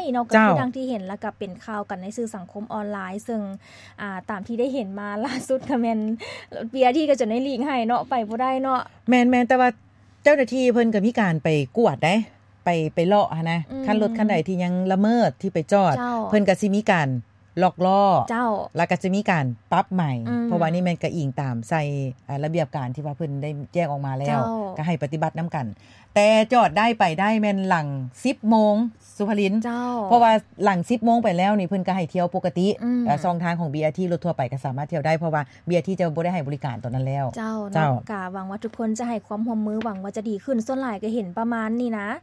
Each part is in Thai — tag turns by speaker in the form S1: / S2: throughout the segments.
S1: เนาะก็คือดังที่เห็นแล้วก็เป็นข่าวกันในสื่อสังคมออนไลน์ซึ่งตามที่ได้เห็นมาล่าสุดก็แม่นเบียร์ที่ก็จะได้ลีกให้เนาะไปบ่ได้เนาะ
S2: แม่นๆแต่ว่าเจ้าหน้าที่เพิ่นก็มีการไปกวดได้ไปเลาะนะคันรถคันใดที่ยังละเมิดที่ไปจอดเพิ่นก็สิมีการล็อกล้อแล้วก็จะมีการปรับใหม่เพราะว่านี่มันก็อิงตามใส่ระเบียบการที่ว่าเพิ่นได้แจ้งออกมาแล้วก็ให้ปฏิบัตินํากันแต่จอดได้ไปได้แม่นหลัง 10:00 นสุภลินเพราะว่าหลัง 10:00 นไปแล้วนี่เพิ่นก็ให้เที่ยวปกติช่องทางของ BRT รถทั่วไปก็สามารถเที่ยวได้เพราะว่า BRT จะบ่ได้ให้บริการตอนนั้นแล้ว
S1: เจ้าก็หวังว่าทุกคนจะให้ความร่วมมือหวังว่าจะดีขึ้นส่วนหลายก็เห็นประมาณนี้นะ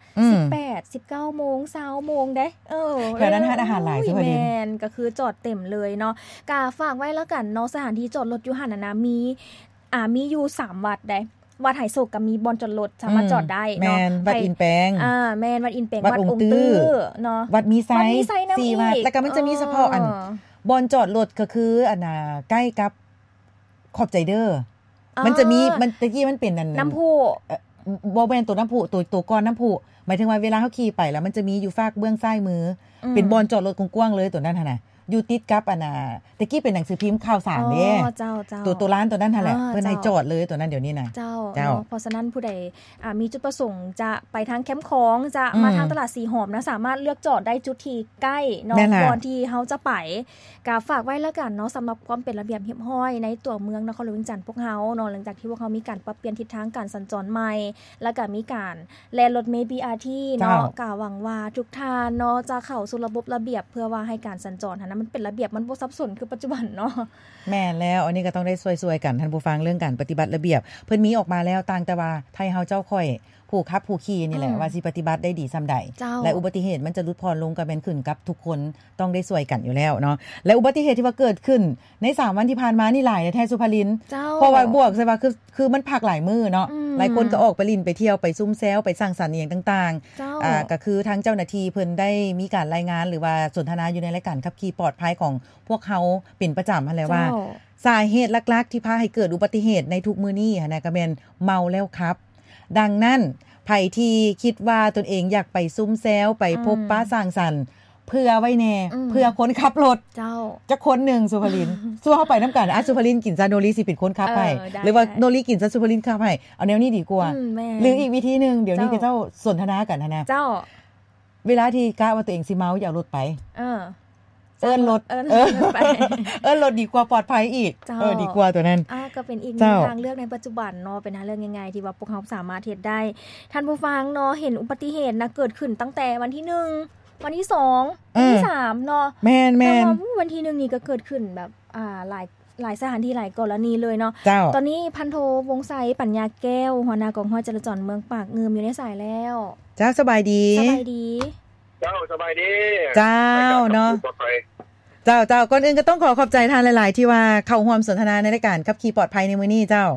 S1: 18 19 โมง20 โมงเด้
S2: แถวนั้นอาหารหลายสุภลิน
S1: แม่นก็คือจอดเต็มเลยเนาะก็ฝากไว้แล้วกันเนาะสถานที่จอดรถอยู่หั่นน่ะนะมีอยู่3วัดได้วัดไหโศกก็มีบ่อนจอดรถสามารถจอดได้เนาะ
S2: แม่นวัดอินแปง
S1: แม่นวัดอินแปงวัดองค์ตื้อเนาะ
S2: วัดมีไซ4วัดแล้วก็มันจะมีเฉพาะอันบ่อนจอดรถก็คืออันน่ะใกล้กับขอบใจเด้อมันจะมีมันตะกี้มันเป็นนั่น
S1: น้ำพุ
S2: บ่แม่นตัวน้ำพุตัวก้อนน้ำพุหมายถึงว่าเวลาเฮาขี่ไปแล้วมันจะมีอยู่ฝากเบื้องซ้ายมือเป็นบ่อนจอดรถกว้างๆเลยตัวนั้นหั่นน่ะอยู่ติดกับอันน่ะตะกี้เป็นหนังสือพิมพ์ข่าวสารเด้ตัวร้านตัวนั้นนั่นแหละเพิ่นให้จอดเลยตัวนั้นเดี๋ยวนี้น่ะ
S1: เจ้าเพราะฉะนั้นผู้ใดมีจุดประสงค์จะไปทางแคมป์ของจะมาทางตลาดสีหอมนะสามารถเลือกจอดได้จุดที่ใกล้เนาะก่อนที่เฮาจะไปก็ฝากไว้แล้วกันเนาะสำหรับความเป็นระเบียบเรียบร้อยในตัวเมืองนครหลวงเวียงจันทน์พวกเฮาเนาะหลังจากที่พวกเฮามีการปรับเปลี่ยนทิศทางการสัญจรใหม่แล้วก็มีการแล่นรถเมล์ BRT เนาะก็หวังว่าทุกท่านเนาะจะเข้าสู่ระบบระเบียบเพื่อว่าให้การสัญจรนั้นมันเป็นระเบียบมันบ่สับสนคือปัจจุบันเนาะ
S2: แม่นแล้วอันนี้ก็ต้องได้ช่วยๆกันท่านผู้ฟังเรื่องการปฏิบัติระเบียบเพิ่นมีออกมาแล้วต่างแต่ว่าไทยเฮาเจ้าค่อยผู้ขับผู้ขี่นี่แหละว่าสิปฏิบัติได้ดีส่าใดและอุบัติเหตุมันจะลดพรลงก็แม่นขึ้นกับทุกคนต้องได้ช่วยกันอยู่แล้วเนาะและอุบัติเหตุที่ว่าเกิดขึ้นใน3วันที่ผ่านมานี่หลายแท้สุภลินเพราะว่าบวกใช่ว่าคือมันพักหลายมื้อเนาะหลายคนก็ออกไปลิ้นไปเที่ยวไปซุ่มแซวไปสร้างสรรค์อีหยังต่างๆก็คือทางเจ้าหน้าที่เพิ่นได้มีการรายงานหรือว่าสนทนาอยู่ในรายการขับขี่ปลอดภัยของพวกเฮาเป็นประจำหั่นแหละว่าสาเหตุหลักๆที่พาให้เกิดอุบัติเหตุในทุกมื้อนี้นะก็แม่นเมาแล้วครับดังนั้นไผที่คิดว่าตนเองอยากไปซุ่มแซวไปพบป้าสร้างสรรค์เพื่อไว้แน่เพื่อคนขับรถจะคนหนึ่งสุภลินสู้เข้าไปนํากันสุภลินกินซาโนริสิเป็นคนขับให้หรือว่าโนริกินซาสุภลินขับให้เอาแนวนี้ดีกว่าหรืออีกวิธีนึงเดี๋ยวนี้ก็เจ้าสนทนากันนะเจ้าเวลาที่กะว่าตัวเองสิเมาอย่ารถไปเอิ้นรถไปเอิ้นรถดีกว่าปลอดภัยอีกดีกว่าตัวนั้น
S1: ก็เป็นอีกหนึ่งทางเลือกในปัจจุบันเนาะเป็นทางเลือกง่ายๆที่ว่าพวกเฮาสามารถเฮ็ดได้ท่านผู้ฟังเนาะเห็นอุบัติเหตุนะเกิดขึ้นตั้งแต่วันที่1วันที่2วันที่3เนาะ
S2: แม่น
S1: วันที่1นี่ก็เกิดขึ้นแบบหลายสถานที่หลายกรณีเลยเนาะตอนนี้พันโทวงศ์ไสปัญญาแก้วหัวหน้ากองร้อยจราจรเมืองปากเงือมอยู่ในสายแล้ว
S2: เจ้าสบายดี
S1: เ
S3: จ้าสบายดี
S2: เจ้าเนาะเจ้าก่อนอื่นก็ต้องขอบใจท่านหลายๆที่ว่าเข้าร่วมสนทนาในรายการขับขี่ปลอดภัยในมื้อนี้เจ้า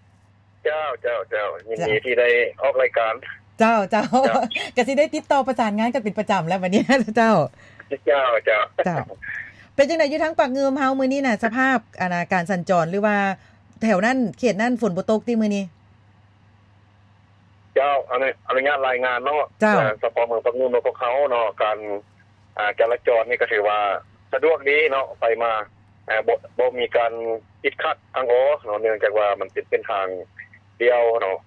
S3: ยินดีที่ได้ออกรายการ
S2: เจ้าก็สิได้ติดต่อประสานงานกันเป็นประจำแล้ววันนี้เจ้าเป็นจังได๋อยู่ทางปากเงือมเฮามื้อนี้น่ะสภาพการสัญจรหรือว่าแถวนั้นเขตนั้นฝนบ่ตกติมื้อนี้
S3: เจ้าอนุญาตรายงานเนาะสปเมืองปากเงือมพวกเขาเนาะการจราจรนี่ก็ถือว่าสะดวกดีเนาะไปมาบ่มีการติดขัดทางเนาะเนื่องจากว่ามันเป็นทางเดียวเนาะ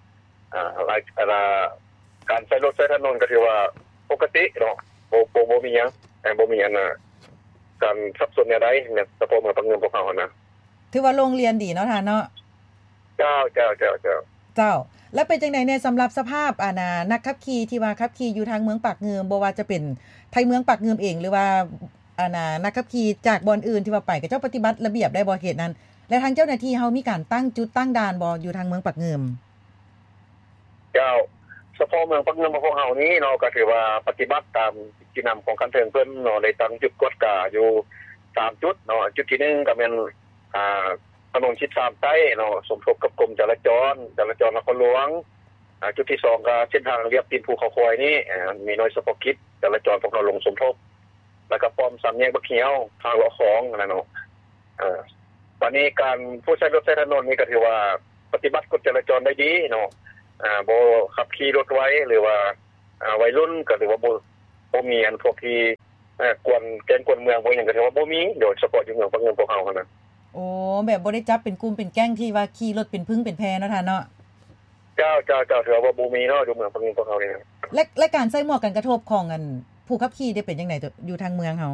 S3: การใช้รถใช้ถนนก็ถือว่าปกติเนาะบ่มีหยังบ่มีอันการสับสนแนวใดเนี่ยสปเมืองปากเงือมพวกเขานะ
S2: ถือว่าโรงเรียนดีเนาะท่านเนาะ
S3: เจ้า
S2: แล้วเป็นจังได๋แน่สำหรับสภาพนักขับขี่ที่ว่าขับขี่อยู่ทางเมืองปากเงือมบ่ว่าจะเป็นไทยเมืองปากเงือมเองหรือว่านักขับขี่จากบ่อนอื่นที่ว่าไปก็เจ้าปฏิบัติระเบียบได้บ่เขตนั้นและทางเจ้าหน้าที่เฮามีการตั้งจุดตั้งด่านบ่อยู่ทางเมืองปากเงือม
S3: เจ้าเฉพาะเมืองปากเงือมพวกเฮานี้เนาะก็ถือว่าปฏิบัติตามกิจนำของการเทิงเพิ่นเนาะได้ตั้งจุดกวดกาอยู่3จุดเนาะจุดที่1ก็แม่นถนนชิด3ใต้เนาะสมทบกับกรมจราจรนครหลวงจุดที่2ก็เส้นทางเรียบตีนภูเขาควายนี่มีหน่วยเฉพาะกิจจราจรพวกเราลงสมทบแล้วก็ป้อม3แยกบักเขียวทางเลาะของนั่นเนาะตอนนี้การผู้ใช้รถใช้ถนนนี่ก็ถือว่าปฏิบัติกฎจราจรได้ดีเนาะบ่ขับขี่รถไว้หรือว่าวัยรุ่นก็ถือว่าบ่มีอันพวกที่กวนแกงกวนเมืองบ่หยังก็ถือว่าบ่มีโดยเฉพาะอยู่เมืองปักเงิมพวกเฮาคั่นน่ะ
S2: โอ้แบบบ่ได้จับเป็นกลุ่มเป็นแก๊งที่ว่าขี่รถเป็นพึ่งเป็นแพเนาะท่านเนาะ
S3: เจ้าถือว่าบ่มีเนาะอยู่เมืองปักเงิมพวกเฮานี่
S2: และการใส่หมวกกันกระทบของอันผู้ขับขี่ได้เป็นจังได๋อยู่ทางเมืองเฮา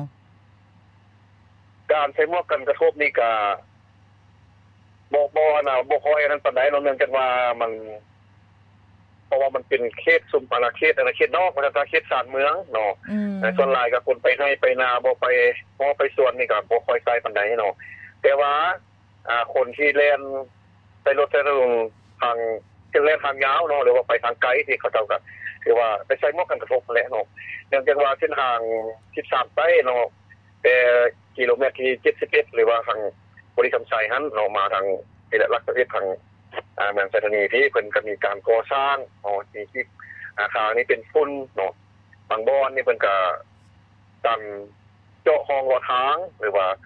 S3: การใส่หมวกกันกระทบนี่ก็บ่น่ะบ่ค่อยนั้นปานใดเนาะเนื่องจากว่ามันเพราะว่ามันเป็นเขตซุมอาณาเขตนอกมันก็เขตชานเมืองเนาะส่วนหลายก็คนไปให้ไปนาบ่ไปสวนนี่ก็บ่ค่อยใส่ปานใดเนาะแต่ว่าคนที่เล่นใส่รถใส่ถนนทางเล่นทางยาวเนาะหรือว่าไปทางไกลที่เขาเจ้าก็ถือว่าไปใส่หมวกกันกระทบแหละเนาะเนื่องจากว่าเส้นทาง13ไปเนาะแต่กิโลเมตรที่71หรือว่าทางบริคำไสหั่นเนาะมาทางที่ลักษณะทางเมืองไซธานีที่เพิ่นก็มีการก่อสร้างที่อาคารนี้เป็นฝุ่นเนาะบางบ่อนนี่เพิ่นก็ตันเจาะคลองรอทางหรือว่า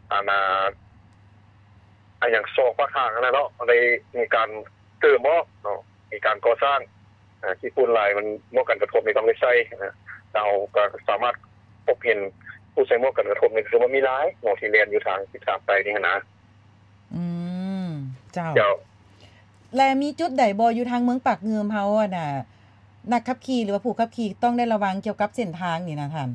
S3: อย่างซอกปากทางนั่นเนาะได้มีการเติมบ่เนาะมีการก่อสร้างที่ฝุ่นหลายมันหมวกกันกระทบนี่ต้องได้ใช้เราก็สามารถพบเห็นผู้ใช้หมวกกันกระทบนี่คือว่ามีหลายเนาะที่เรียนอยู่ทาง13ไปนี่นะ
S2: เจ้าและมีจุดใดบ่อยู่ทางเมืองปากเงือมเฮาน่ะนักขับขี่หรือว่าผู้ขับขี่ต้องได้ระวังเกี่ยวกับเส้นทางนี่นะท่าน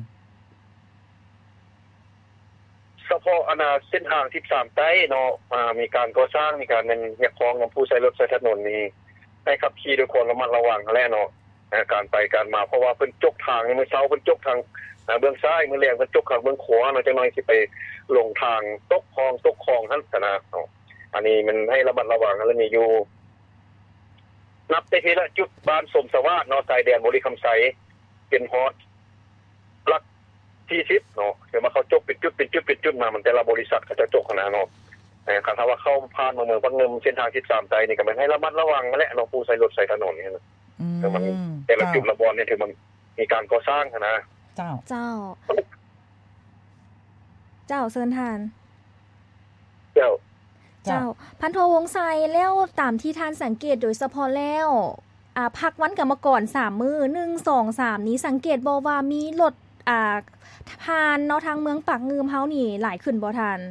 S3: เฉพาะเส้นทาง13ใต้เนาะมีการก่อสร้างมีการเป็นเรียกร้องของผู้ใช้รถใช้ถนนนี่ให้ขับขี่ด้วยความระมัดระวังแลเนาะการไปการมาเพราะว่าเพิ่นจกทางมื้อเช้าเพิ่นจกทางเบื้องซ้ายมื้อแลงเพิ่นจกทางเบื้องขวาเนาะจังน้อยสิไปลงทางตกคลองหั่นนะเนาะอันนี้มันให้ระมัดระวังแล้วมีอยู่นับได้ทีละจุดบ้านสมสวัสดิ์เนาะชายแดนบริคำไสเป็นฮอดหลัก40เนาะคือมาเขาจกเป็นจุดมามันแต่ละบริษัทเขาจะจกขนาดเนาะถ้าว่าเข้าผ่านเมืองปักเงิมเส้นทาง13ไตนี่ก็มันให้ระมัดระวังแหละเนาะผู้ใช้รถใช้ถนนนี่นะคือมันแต่ละจุดละบอนนี่คือมันมีการก่อสร้างนะ
S2: เจ้า
S1: เซินทาน
S3: เจ้า
S1: พันโทวงไซแล้วตามที่ท่านสังเกตโดยเฉพาะแล้วพักวันกรรมก่อน3มื้อ1 2 3นี้สังเกตบ่ว่ามีรถผ่านเนาะทางเมืองปากเงือมเฮานี่หลายขึ้นบ่ทัน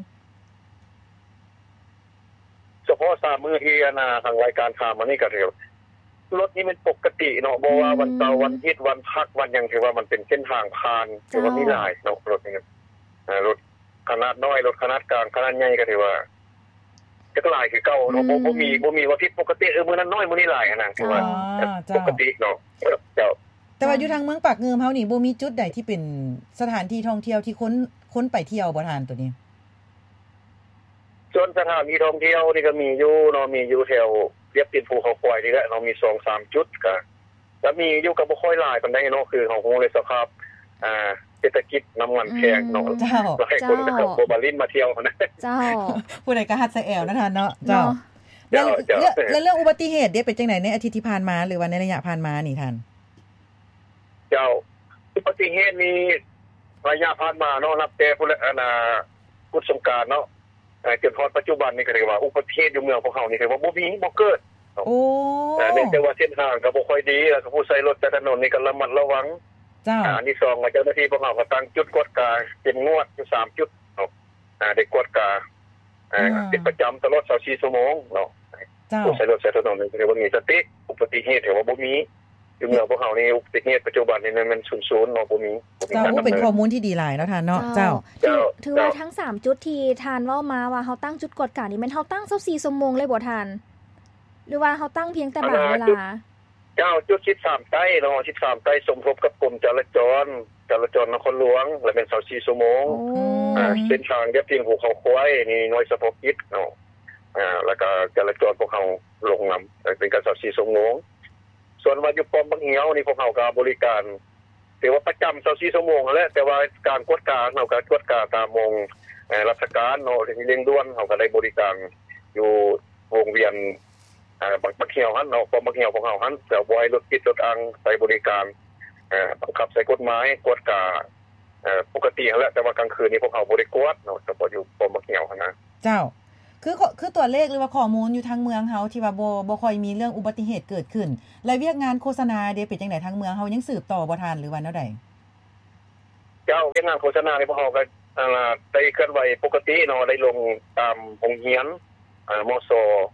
S3: เฉพาะ3มื้อที่ทางรายการข่าวมานี่ก็ถือรถนี่มันปกติเนาะบ่ว่าวันเสาร์วันอาทิตย์วันพักวันหยังถือว่ามันเป็นเส้นทางผ่านถือว่ามีหลายเนาะรถนี่รถขนาดน้อยรถขนาดกลางขนาดใหญ่ก็ถือว่าจะหลายคือเก่าเนาะบ่มีว่าผิดปกติมื้อนั้นน้อยมื้อนี้หลายนะคือว่าปกติเนาะเจ้า
S2: แต่ว่าอยู่ทางเมืองปากเงือมเฮานี่บ่มีจุดใดที่เป็นสถานที่ท่องเที่ยวที่คนไปเที่ยวบ่ทานตัวนี้
S3: ส่วนสถานที่ท่องเที่ยวนี่ก็มีอยู่เนาะมีอยู่แถวเรียบตีนภูเขาควายนี่แหละเนาะมี 2-3 จุดก็แล้วมีอยู่ก็บ่ค่อยหลายปานใดเนาะคือเฮาคงเลยสภาพเศรษฐกิจน้ำมันแพงเนาะหลายคนก็โบบาลินมาเที่ยวนะ
S1: เจ้า
S2: ผู้ใดก็ฮัดใส่แอวนะท่านเนาะเจ้าแล้วเรื่องอุบัติเหตุเป็นจังได๋ในอาทิตย์ที่ผ่านมาหรือว่าในระยะผ่านมานี่ท่าน
S3: เจ้าอุบัติเหตุนี้ระยะผ่านมาเนาะนับแต่พุ่นพุทธสงกรานต์เนาะจนฮอดปัจจุบันนี่ก็เรียกว่าอุบัติเหตุอยู่เมืองพวกเฮานี่คือว่าบ่เกิด
S2: โอ้
S3: เนื่องจากว่าเส้นทางก็บ่ค่อยดีแล้วก็ผู้ใช้รถใช้ถนนนี่ก็ระมัดระวัง
S2: เจ้า
S3: อันที่2ก็เจ้าหน้าที่พวกเฮาก็ตั้งจุดกวดกาเป็นงวดอยู่3จุดเนาะได้กวดกาเป็นประจำตลอด24ชั่วโมงเนาะผู้ใช้รถใช้ถนนนี่คือว่ามีสติอุบัติเหตุถือว่าบ่มีอยู่เมืองพวกเฮานี่อุบัติเหตุปัจจุบันนี่มัน00เนาะบ่มี
S2: เจ้าเป็นข้อมูลที่ดีหลายเนาะท่านเนาะเจ้า
S1: ถือว่าทั้ง3จุดที่ท่านเว้ามาว่าเฮาตั้งจุดกวดกานี่แม่นเฮาตั้ง24ชั่วโมงเลยบ่ท่านหรือว่าเฮาตั้งเพียงแต่บางเวลา
S3: เจ้าจุด13ใต้เนาะ13ใต้สมทบกับกรมจราจรนครหลวงแล้วเป็น24ชั่วโมงเส้นทางเรียบตีนภูเขาควายนี่หน่วยเฉพาะกิจเนาะแล้วก็จราจรพวกเฮาลงนํเป็นการ24ชั่วโมงส่วนว่าอยู่ป้อมบักเหี่ยวนี่พวกเฮาก็บริการถือว่าประจำ24ชั่วโมงนั่นแหละแต่ว่าการกวดกาเฮาก็กวดกาตามวงราชการเนาะที่เร่งด่วนเฮาก็ได้บริการอยู่วงเวียนบักเหี่ยวหั่นเนาะป้อมบักเหี่ยวพวกเฮาหั่นจะบ่ให้รถติดรถอังใช้บริการบังคับใช้กฎหมายกวดกาปกตินั่นแหละแต่ว่ากลางคืนนี่พวกเฮาบ่ได้กวดเนาะเฉพาะอยู่ป้อมบักเหี่ยวหั่นนะ
S2: เจ้าคือตัวเลขหรือว่าข้อมูลอยู่ทางเมืองเฮาที่ว่าบ่ค่อยมีเรื่องอุบัติเหตุเกิดขึ้นและเวียกงานโฆษณาเด้เป็นจังได๋ทางเมืองเฮายังสืบต่อบ่ทันหรือว่าแนวใด
S3: เจ้าเฮ็ดงานโฆษณาในพวกเฮาก็ได้เคลื่อนไหวปกติเนาะได้ลงตามโรงเรียนมศ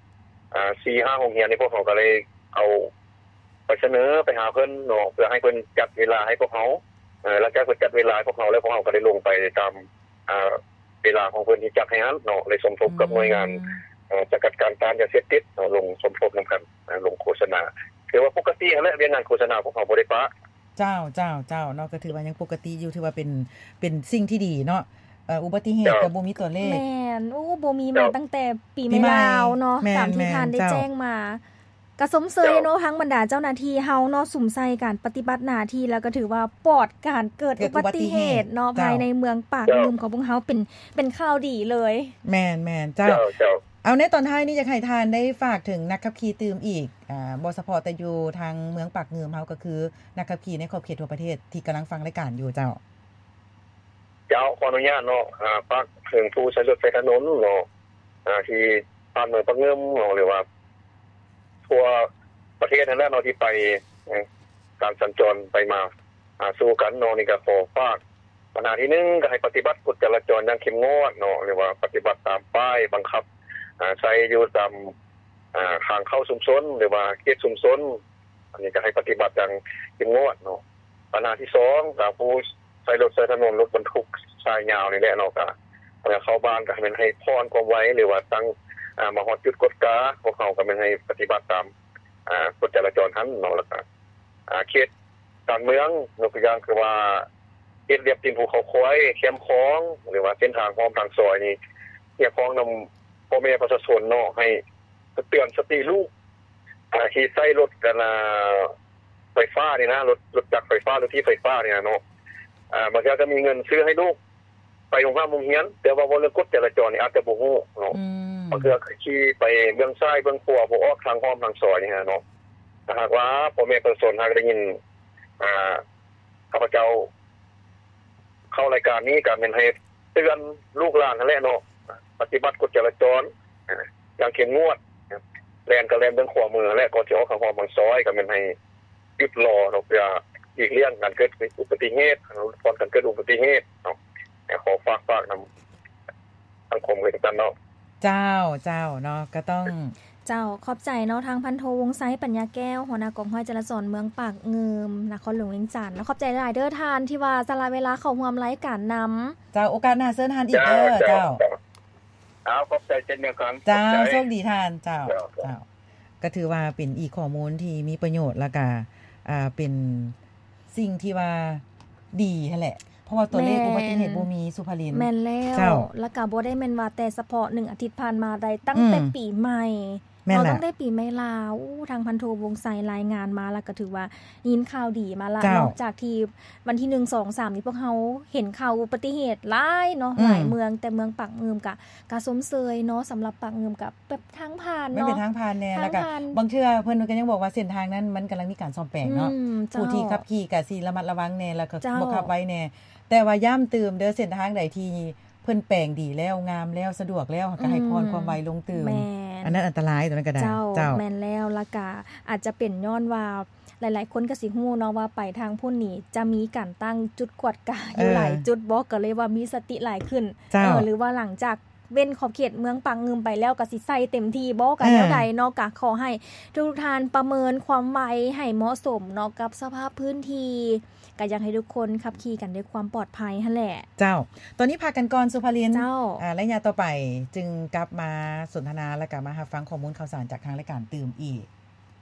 S3: 4-5โรงเรียนในพวกเฮาก็เลยเอาไปเสนอไปหาเพิ่นเนาะเพื่อให้เพิ่นจัดเวลาให้พวกเฮาแล้วก็เพิ่นจัดเวลาให้พวกเฮาแล้วพวกเฮาก็ได้ลงไปตามเวลาของเพิ่นที่จัดให้นั้นเนาะเลยสมทบกับหน่วยงานจัดการการยาเสพติดลงสมทบนํกันลงโฆษณาคือว่าปกตินั่นแหละเรื่องงานโฆษณาพวกเฮาบ่ได้ปะ
S2: เจ้าเนาะก็ถือว่ายังปกติอยู่ถือว่าเป็นสิ่งที่ดีเนาะอุบัติเหตุก็บ่มีตัวเลข
S1: แม่นโอ้บ่มีมาตั้งแต่ปีไม่ลาวเนาะตามที่ท่านได้แจ้งมาก็สมเสยเนาะทั้งบรรดาเจ้าหน้าที่เฮาเนาะสุ่มใส่การปฏิบัติหน้าที่แล้วก็ถือว่าปลอดการเกิดอุบัติเหตุเนาะภายในเมืองปากงืมของพวกเฮาเป็นข่าวดีเลย
S2: แม่นเจ้าเอาในตอนท้ายนี้อยากให้ทานได้ฝากถึงนักขับขี่ตื่มอีกบ่เฉพาะแต่อยู่ทางเมืองปากงืมเฮาก็คือนักขับขี่ในขอบเขตทั่วประเทศที่กำลังฟังรายการอยู่เจ้า
S3: ขออนุญาตเนาะฝากถึงผู้ใช้รถไฟถนนเนาะที่ผ่านเมืองปากงืมเนาะหรือว่าทั่วประเทศนั่นแหละเนาะที่ไปการสัญจรไปมาสู้กันเนาะนี่ก็ขอฝากปัญหาที่1ก็ให้ปฏิบัติกฎจราจรอย่างเข้มงวดเนาะหรือว่าปฏิบัติตามป้ายบังคับใช้อยู่ตามทางเข้าชุมชนหรือว่าเขตชุมชนอันนี้ก็ให้ปฏิบัติอย่างเข้มงวดเนาะปัญหาที่2ก็ผู้ใช้รถใช้ถนนรถบรรทุกสายยาวนี่แหละเนาะก็เข้าบ้านก็ให้มันให้พรความไว้หรือว่าตั้งมาฮอดจุดกดกาพวกเขาก็มันให้ปฏิบัติตามกฎจราจรทั้งเนาะแล้วก็เขตการเมืองยกตัวอย่างคือว่าเขตเรียบตีนภูเขาควายแคมป์คลองหรือว่าเส้นทางพร้อมทางซอยนี่เกี่ยวข้องนำพ่อแม่ประชาชนเนาะให้เตือนสติลูกที่ใช้รถกันไฟฟ้านี่นะรถจักรไฟฟ้ารถที่ไฟฟ้าเนี่ยเนาะบางทีก็มีเงินซื้อให้ลูกไปโรงเรียนแต่ว่าบ่เรื่องกฎจราจรนี่อาจจะบ่ฮู้เนาะบางทีก็ขี่ไปเบื้องซ้ายเบื้องขวาบ่ออกทางพร้อมทางซอยนี่ฮะเนาะถ้าหากว่าพ่อแม่ประชาชนหากได้ยินข้าพเจ้าเข้ารายการนี้ก็เป็นให้เตือนลูกหลานนั่นแหละเนาะปฏิบัติกฎจราจรอย่างเข้มงวดแล่นก็แล่นเบื้องขวามือและก่อนจะออกทางพร้อมทางซอยก็เป็นให้หยุดรอเนาะเพื่ออีกเรื่องการเกิดอุบัติเหตุก่อนการเกิดอุบัติเหตุเนาะขอฝากนำสังคมด้วยกันเนาะ
S2: เจ้าเนาะก็ต้อง
S1: เจ้าขอบใจเนาะทางพันโทวงศ์ไซปัญญาแก้วหัวหน้ากองห้อยจราจรเมืองปากงืมนครหลวงเวียงจันทน์ขอบใจหลายเด้อทานที่ว่าสละเวลาเข้าร่วมรายการนำ
S2: เจ้าโอกาสหน้าเชิญทานอีกเด้อเจ้า
S3: ขอบใจเช่นเดียวกัน
S2: เจ้าโชคดีทานเจ้าก็ถือว่าเป็นอีกข้อมูลที่มีประโยชน์แล้วก็เป็นสิ่งที่ว่าดีนั่นแหละเพราะว่าตัวเลขอุบัติเหตุบ่มีสุภาริน
S1: แม่นแล้วแล้วก็บ่ได้แม่นว่าแต่เฉพาะ1อาทิตย์ผ่านมาได้ตั้งแต่ปีใหม่เราต้องได้ปีใหม่ลาวทางพันโทวงศ์ไซรายงานมาแล้วก็ถือว่ายินข่าวดีมาละนอกจากที่วันที่1 2 3นี่พวกเฮาเห็นข่าวอุบัติเหตุหลายเนาะหลายเมืองแต่เมืองปากงืมก็สมเสยเนาะสำหรับปากงืมกับแบบทางผ่านเนาะ
S2: มันเป็นทางผ่านแน่แล้วก็บางเทื่อเพิ่นก็ยังบอกว่าเส้นทางนั้นมันกำลังมีการซ่อมแปลงเนาะผู้ที่ขับขี่ก็สิระมัดระวังแน่แล้วก็บ่ขับไว้แน่แต่ว่าย้ำเติมเด้อเส้นทางใดที่เพิ่นแปลงดีแล้วงามแล้วสะดวกแล้วก็ให้พรความไวลงตื่นอันนั้นอันตรายตัวนั้นก็ได้
S1: เจ้าแม่นแล้วละกะอาจจะเป็นย้อนว่าหลายๆคนก็สิฮู้เนาะว่าไปทางพุ่นนี่จะมีการตั้งจุดกวดกาอยู่หลายจุดบ่ก็เลยว่ามีสติหลายขึ้นหรือว่าหลังจากเว้นขอบเขตเมืองปากงืมไปแล้วก็สิใส่เต็มที่บ่ก็แล้วใดเนาะก็ขอให้ทุกท่านประเมินความไวให้เหมาะสมเนาะกับสภาพพื้นที่ก็อยากให้ทุกคนขับขี่กันด้วยความปลอดภัยหั่นแหละ
S2: เจ้าตอนนี้พักกันก่อนสุภารินเจ้าและยาต่อไปจึงกลับมาสนทนาและก็มารับฟังข้อมูลข่าวสารจากทางรายการตื่มอีก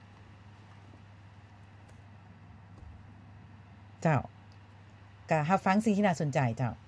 S2: เจ้าก็รับฟังสิ่งที่น่าสนใจเจ้า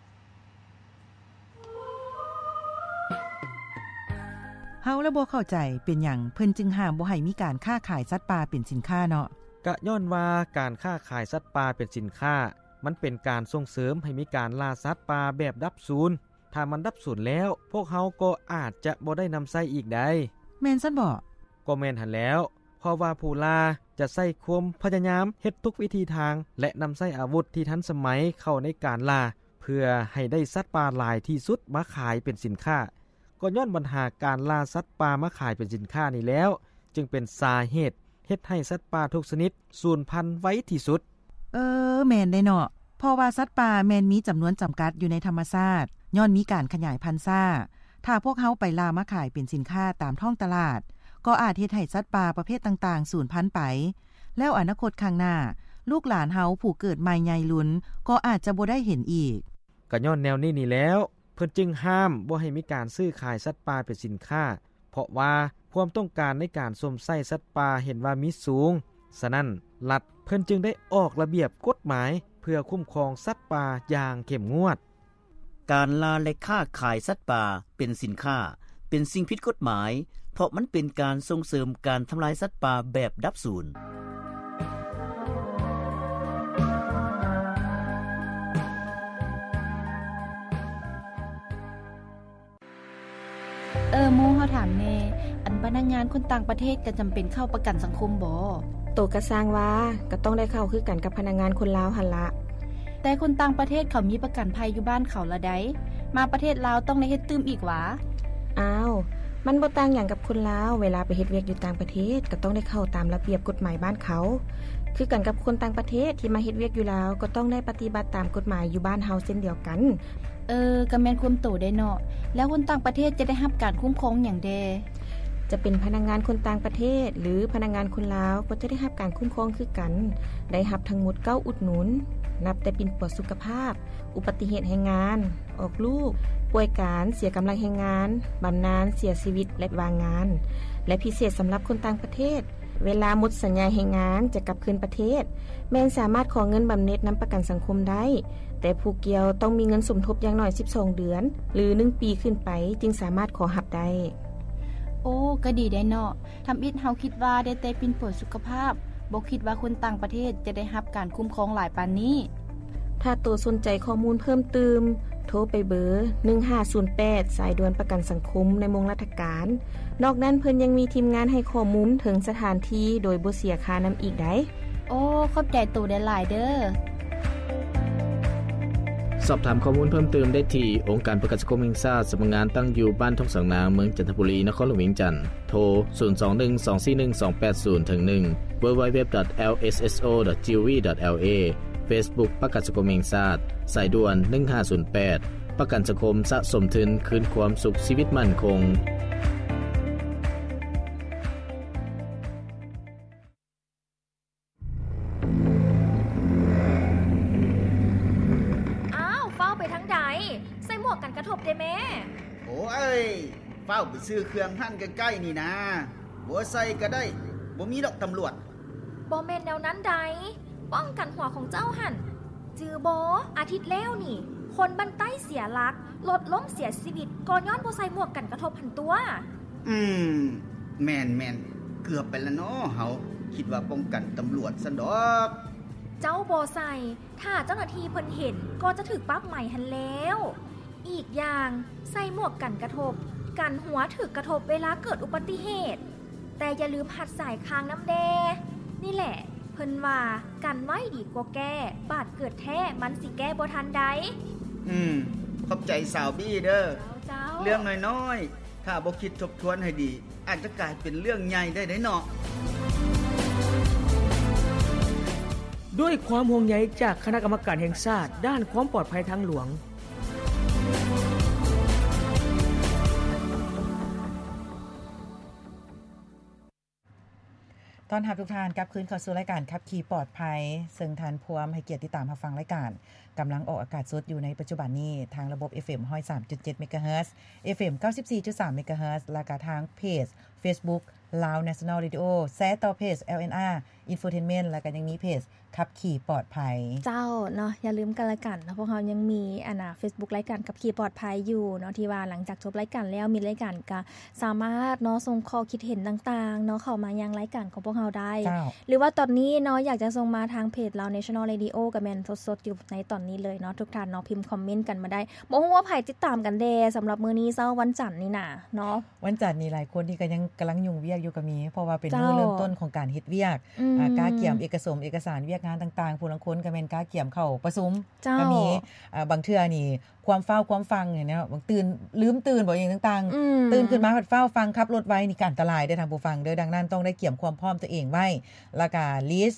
S2: เฮาและบ่เข้าใจเป็นหยังเพิ่นจึงห้ามบ่ให้มีการค้าขายสัตว์ป่าเป็นสินค้าเนาะ
S4: ก็ย้อนว่าการค้าขายสัตว์ป่าเป็นสินค้ามันเป็นการส่งเสริมให้มีการล่าสัตว์ป่าแบบดับสูญถ้ามันดับสูญแล้วพวกเฮาก็อาจจะบ่ได้นำใช้อีกได้
S2: แม่นซั่นบ่
S4: ก็แม่นหั่นแล้วเพราะว่าผู้ล่าจะใช้ความพยายามเฮ็ดทุกวิธีทางและนำใช้อาวุธที่ทันสมัยเข้าในการล่าเพื่อให้ได้สัตว์ป่าหลายที่สุดมาขายเป็นสินค้าก็ย้อนปัญหาการล่าสัตว์ป่ามาขายเป็นสินค้านี่แล้วจึงเป็นสาเหตุเฮ็ดให้สัตว์ป่าทุกชนิดสูญพันธุ์ไว้ที่สุด
S2: แม่นได้เนาะเพราะว่าสัตว์ป่าแม่นมีจํานวนจํากัดอยู่ในธรรมชาติย้อนมีการขยายพันธุ์ซ่าถ้าพวกเฮาไปล่ามาขายเป็นสินค้าตามท้องตลาดก็อาจเฮ็ดให้สัตว์ป่าประเภทต่างๆสูญพันธุ์ไปแล้วอนาคตข้างหน้าลูกหลานเฮาผู้เกิดใหม่ใหญ่ลุ้นก็อาจจะบ่ได้เห็นอีก
S4: ก็ย้อนแนวนี้นี่แล้วเพิ่นจึงห้ามบ่ให้มีการซื้อขายสัตว์ป่าเป็นสินค้าเพราะว่าความต้องการในการสวมใส่สัตว์ป่าเห็นว่ามีสูงฉะนั้นรัฐเพิ่นจึงได้ออกระเบียบกฎหมายเพื่อคุ้มครองสัตว์ป่าอย่างเข้มงวด
S5: การล่าและค้าขายสัตว์ป่าเป็นสินค้าเป็นสิ่งผิดกฎหมายเพราะมันเป็นการส่งเสริมการทำลายสัตว์ป่าแบบดับสูญ
S6: โมเฮาถามแน่อันพนักงานคนต่างประเทศก็จําเป็นเข้าประกันสังคมบ่
S1: โตก็สร้างว่าก็ต้องได้เข้าคือกันกับพนักงานคนลาวหั่นละ
S6: แต่คนต่างประเทศเขามีประกันภัยอยู่บ้านเขาละได้มาประเทศลาวต้องได้เฮ็ดตื้มอีกหวา
S1: อ้าวมันบ่ต่างหยังกับคนลาวเวลาไปเฮ็ดเวียกอยู่ต่างประเทศก็ต้องได้เข้าตามระเบียบกฎหมายบ้านเขาคือกันกับคนต่างประเทศที่มาเฮ็ดเวียกอยู่ลาวก็ต้องได้ปฏิบัติตามกฎหมายอยู่บ้านเฮาเช่นเดียวกัน
S6: ก็แม่นความโตได้เนาะแล้วคนต่างประเทศจะได้รับการคุ้มครองหยังแด
S1: จะเป็นพนักงานคนต่างประเทศหรือพนักงานคนลาวก็จะได้รับการคุ้มครองคือกันได้รับทั้งหมด9อุดหนุนนับแต่ปิ่นปอดสุขภาพอุบัติเหตุแรงงานออกลูกป่วยการเสียกำลังแรงงานบำนาญเสียชีวิตและวางงานและพิเศษสําหรับคนต่างประเทศเวลาหมดสัญญาแรงงานจะกลับคืนประเทศแม้นสามารถขอเงินบำเหน็จนําประกันสังคมได้แต่ผู้เกี่ยวต้องมีเงินสมทบอย่างน้อย12เดือนหรือ1ปีขึ้นไปจึงสามารถขอรับได้
S6: โอ้ก็ดีได้เนาะทําอิดเฮาคิดว่าได้แต่ปิ่นป่วยสุขภาพบ่คิดว่าคนต่างประเทศจะได้รับการคุ้มครองหลายปานนี้
S1: ถ้าตัวสนใจข้อมูลเพิ่มเติมโทรไปเบอร์1508สายด่วนประกันสังคมในมงราชการนอกนั้นเพิ่นยังมีทีมงานให้ข้อมูลถึงสถานที่โดยบ่เสียค่านําอีกได้
S6: โอ้ขอบใจตัวได้หลายเด้อ
S5: สอบถามข้อมูลเพิ่มเติมได้ที่องค์การประกันสังคมแห่งชาติสำนักงานตั้งอยู่บ้านทุ่งสังนาเมืองจันทบุรีนครหลวงเวียงจันทน์โทร0212411280-1 www.lsso.gov.la Facebook ประกันสังคมแห่งชาติสายด่วน1508ประกันสังคมสะสมทุนคืนความสุขชีวิตมั่นคง
S1: กันกระทบได้แม่
S7: โอ้ยเฝ้าไปซื้อเครื่องหั่นใกล้ๆนี่นะบ่ใส่ก็ได้บ่มีดอกตำรวจ
S1: บ่แม่นแนวนั้นใดป้องกันหัวของเจ้าหั่นจือบ่อาทิตย์แล้วนี่คนบ้านใต้เสียหลักรถล้มเสียชีวิตก็ย้อนบ่ใส่หมวกกันกระทบหันตัว
S7: แม่นเกือบไปแล้วเนาะเฮาคิดว่าป้องกันตำรวจซั่นดอก
S1: เจ้าบ่ใส่ถ้าเจ้าหน้าที่เพิ่นเห็นก็จะถูกปรับใหม่หันแล้วอีกอย่างใส่หมวกกันกระทบกันหัวถึกกระทบเวลาเกิดอุบัติเหตุแต่อย่าลืมหัดสายคางน้ำแดนี่แหละเพิ่นว่ากันไว้ดีกว่าแก้บาดเกิดแท้มันสิแก้บ่ทันใด
S7: ขอบใจสาวบี้เด้อเรื่องน้อยๆถ้าบ่คิดทบทวนให้ดีอาจจะกลายเป็นเรื่องใหญ่ได้เนาะ
S8: ด้วยความห่วงใยจากคณะกรรมการแห่งชาติด้านความปลอดภัยทางหลวง
S2: ตอนรับทุกท่านกลับคืนเข้าสู่รายการขับขี่ปลอดภัยซึ่งท่านผู้ให้เกียรติติดตามรับฟังรายการกําลังออกอากาศสดอยู่ในปัจจุบันนี้ทางระบบ FM 103.7 เมกะเฮิรตซ์ FM 94.3 เมกะเฮิรตซ์และก็ทางเพจ Facebook Lao National Radio แชร์ต่อเพจ LNR Infotainment แล้วก็ยังมีเพจขับขี่ปลอดภัย
S1: เจ้าเนาะอย่าลืมกันละกันนะพวกเรายังมีFacebook รายการขับขี่ปลอดภัยอยู่เนาะที่ว่าหลังจากจบรายการแล้วมีรายการก็สามารถเนาะส่งข้อคิดเห็นต่างๆเนาะเข้ามายังรายการของพวกเราได้หรือว่าตอนนี้เนาะอยากจะส่งมาทางเพจ Lao National Radio ก็แม่นสดๆอยู่ในตอนนี้เลยเนาะทุกท่านเนาะพิมพ์คอมเมนต์กันมาได้บ่ฮู้ว่าไผติดตามกันแดสําหรับมื้อนี้เช้าวันจันทร์นี่น่ะเนาะ
S2: วันจันทร์นี่หลายคนที่ก็ยังกําลังยุ่งเวียกอยู่ก็มีเพราะว่าเป็นมื้อเริ่มต้นของการเฮ็ดเวียกกาเกี่ยมเอกสารเวียกงานต่างๆผู้ลางคนก็แม่นกาเกี่ยมเข้าประชุมก็มีบางเทื่อนี่ความเฝ้าความฟังเนี่ยเนาะบางลืมตื่นบ่อย่างต่างๆตื่นขึ้นมาพัดเฝ้าฟังขับรถไว้นี่ก็อันตรายได้ทางผู้ฟังเด้อดังนั้นต้องได้เกี่ยมความพร้อมตัวเองไว้แล้วก็ลิสต์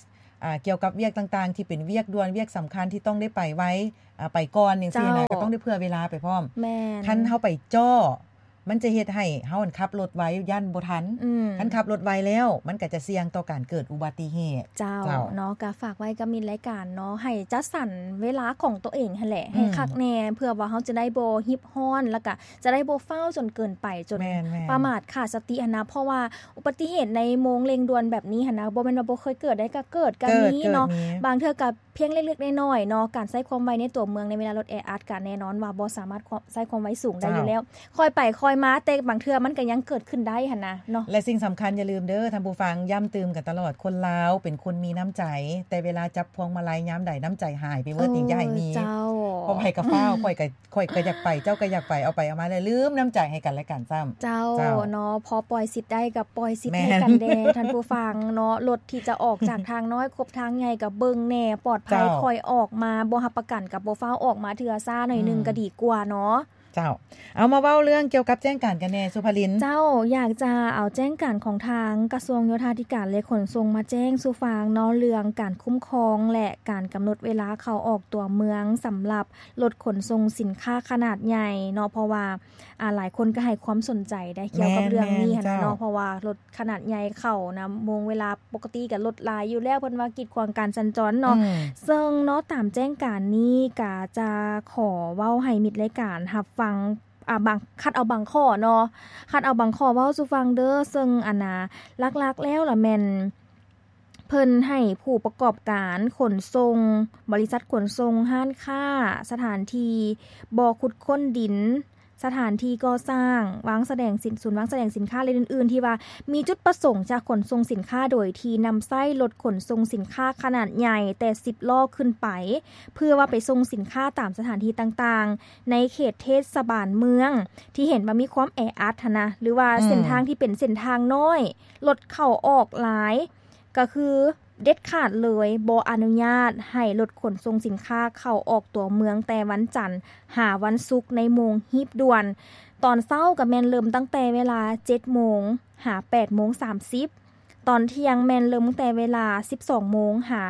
S2: เกี่ยวกับเวียกต่างๆที่เป็นเวียกด่วนเวียกสำคัญที่ต้องได้ไปไว้ไปก่อนจังซี่นะก็ต้องได้เผื่อเวลาไปพร้อมคันเฮาไปจ้อมันจะเฮ็ดให้เฮาขับรถไว้ยันบ่ทันคันขับรถไว้แล้วมันก็จะเสี่ยงต่อการเกิดอุบัติเหตุ
S1: เจ้าเนาะก็ฝากไว้กับมิตรรายการเนาะให้จัดสรรเวลาของตัวเองหั่นแหละให้คักแน่เพื่อว่าเฮาจะได้บ่ฮิปฮ้อนแล้วก็จะได้บ่ฟ้าวจนเกินไปจนประมาทขาดสติหั่นนะเพราะว่าอุบัติเหตุในโมงเร่งด่วนแบบนี้หั่นนะบ่แม่นว่าบ่เคยเกิดได้ก็เกิดกันนี้เนาะบางเทื่อก็เพียงเล็กๆน้อยๆเนาะการใช้ความไวในตัวเมืองในเวลารถแออัดก็แน่นอนว่าบ่สามารถใช้ความไวสูงได้อยู่แล้วค่อยไปค่อยมาแต่บางเทื่อมันก็ยังเกิดขึ้นได้หั่นนะเนาะ
S2: และสิ่งสำคัญอย่าลืมเด้อท่านผู้ฟังย้ำเตือนกันตลอดคนลาวเป็นคนมีน้ำใจแต่เวลาจับพวงมาลัยยามใดน้ำใจหายไปเบิดอย่าให้มีพอไปกับฟ้าวค่อยก็อยากไปเจ้าก็อยากไปเอาไปเอามาแล้วลืมน้ำใจให้กันและกันซ้ำ
S1: เจ้าเนาะพอปล่อยสิทธิ์ได้กับปล่อยสิทธิ์ให้กันแน่ท่านผู้ฟังเนาะรถที่จะออกจากทางน้อยครบทางใหญ่ก็เบิ่งแน่ปลอดภัยค่อยออกมาบ่รับประกันกับบ่ฟ้าวออกมาเทื่อซ่าหน่อยนึงก็ดีกว่าเนาะ
S2: เจ้าเอามาเว้าเรื่องเกี่ยวกับแจ้งการกันแน่สุภลิน
S1: เจ้าอยากจะเอาแจ้งการของทางกระทรวงโยธาธิการและขนส่งมาแจ้งสู่ฟังเนาะเรื่องการคุ้มครองและการกำหนดเวลาเข้าออกตัวเมืองสำหรับรถขนส่งสินค้าขนาดใหญ่เนาะเพราะว่าหลายคนก็ให้ความสนใจได้เกี่ยวกับเรื่องนี้นะเนาะเพราะว่ารถขนาดใหญ่เข้านะโมงเวลาปกติก็รถหลายอยู่แล้วเพิ่นว่ากีดขวางการสัญจรเนาะซึ่งเนาะตามแจ้งการนี้ก็จะขอเว้าให้มิตรรายการรับฟังบางคัดเอาบางข้อเนาะคัดเอาบางข้อเว้าสู่ฟังเด้อซึ่งหลักๆแล้วล่ะแม่นเพิ่นให้ผู้ประกอบการขนส่งบริษัทขนส่งห้างค้าสถานที่บ่อขุดค้นดินสถานที่ก่อสร้างวางแสดงศูนย์วางแสดงสินค้าอะไรอื่นๆที่ว่ามีจุดประสงค์จะขนส่งสินค้าโดยที่นำไส้รถขนส่งสินค้าขนาดใหญ่แต่10ล้อขึ้นไปเพื่อว่าไปส่งสินค้าตามสถานที่ต่างๆในเขตเทศบาลเมืองที่เห็นว่ามีความแออัดนะหรือว่าเส้นทางที่เป็นเส้นทางน้อยรถเข้าออกหลายก็คือเด็ดขาดเลยบ่อนุญาตให้รถขนส่งสินค้าเข้าออกตัวเมืองแต่วันจันทร์หาวันศุกร์ในโมงฮีบด่วนตอนเช้าก็แม่นเริ่มตั้งแต่เวลา 7:00 นหา 8:30 ตอนเที่ยงแม่นเริ่มตั้งแต่เวลา 12:00 นหา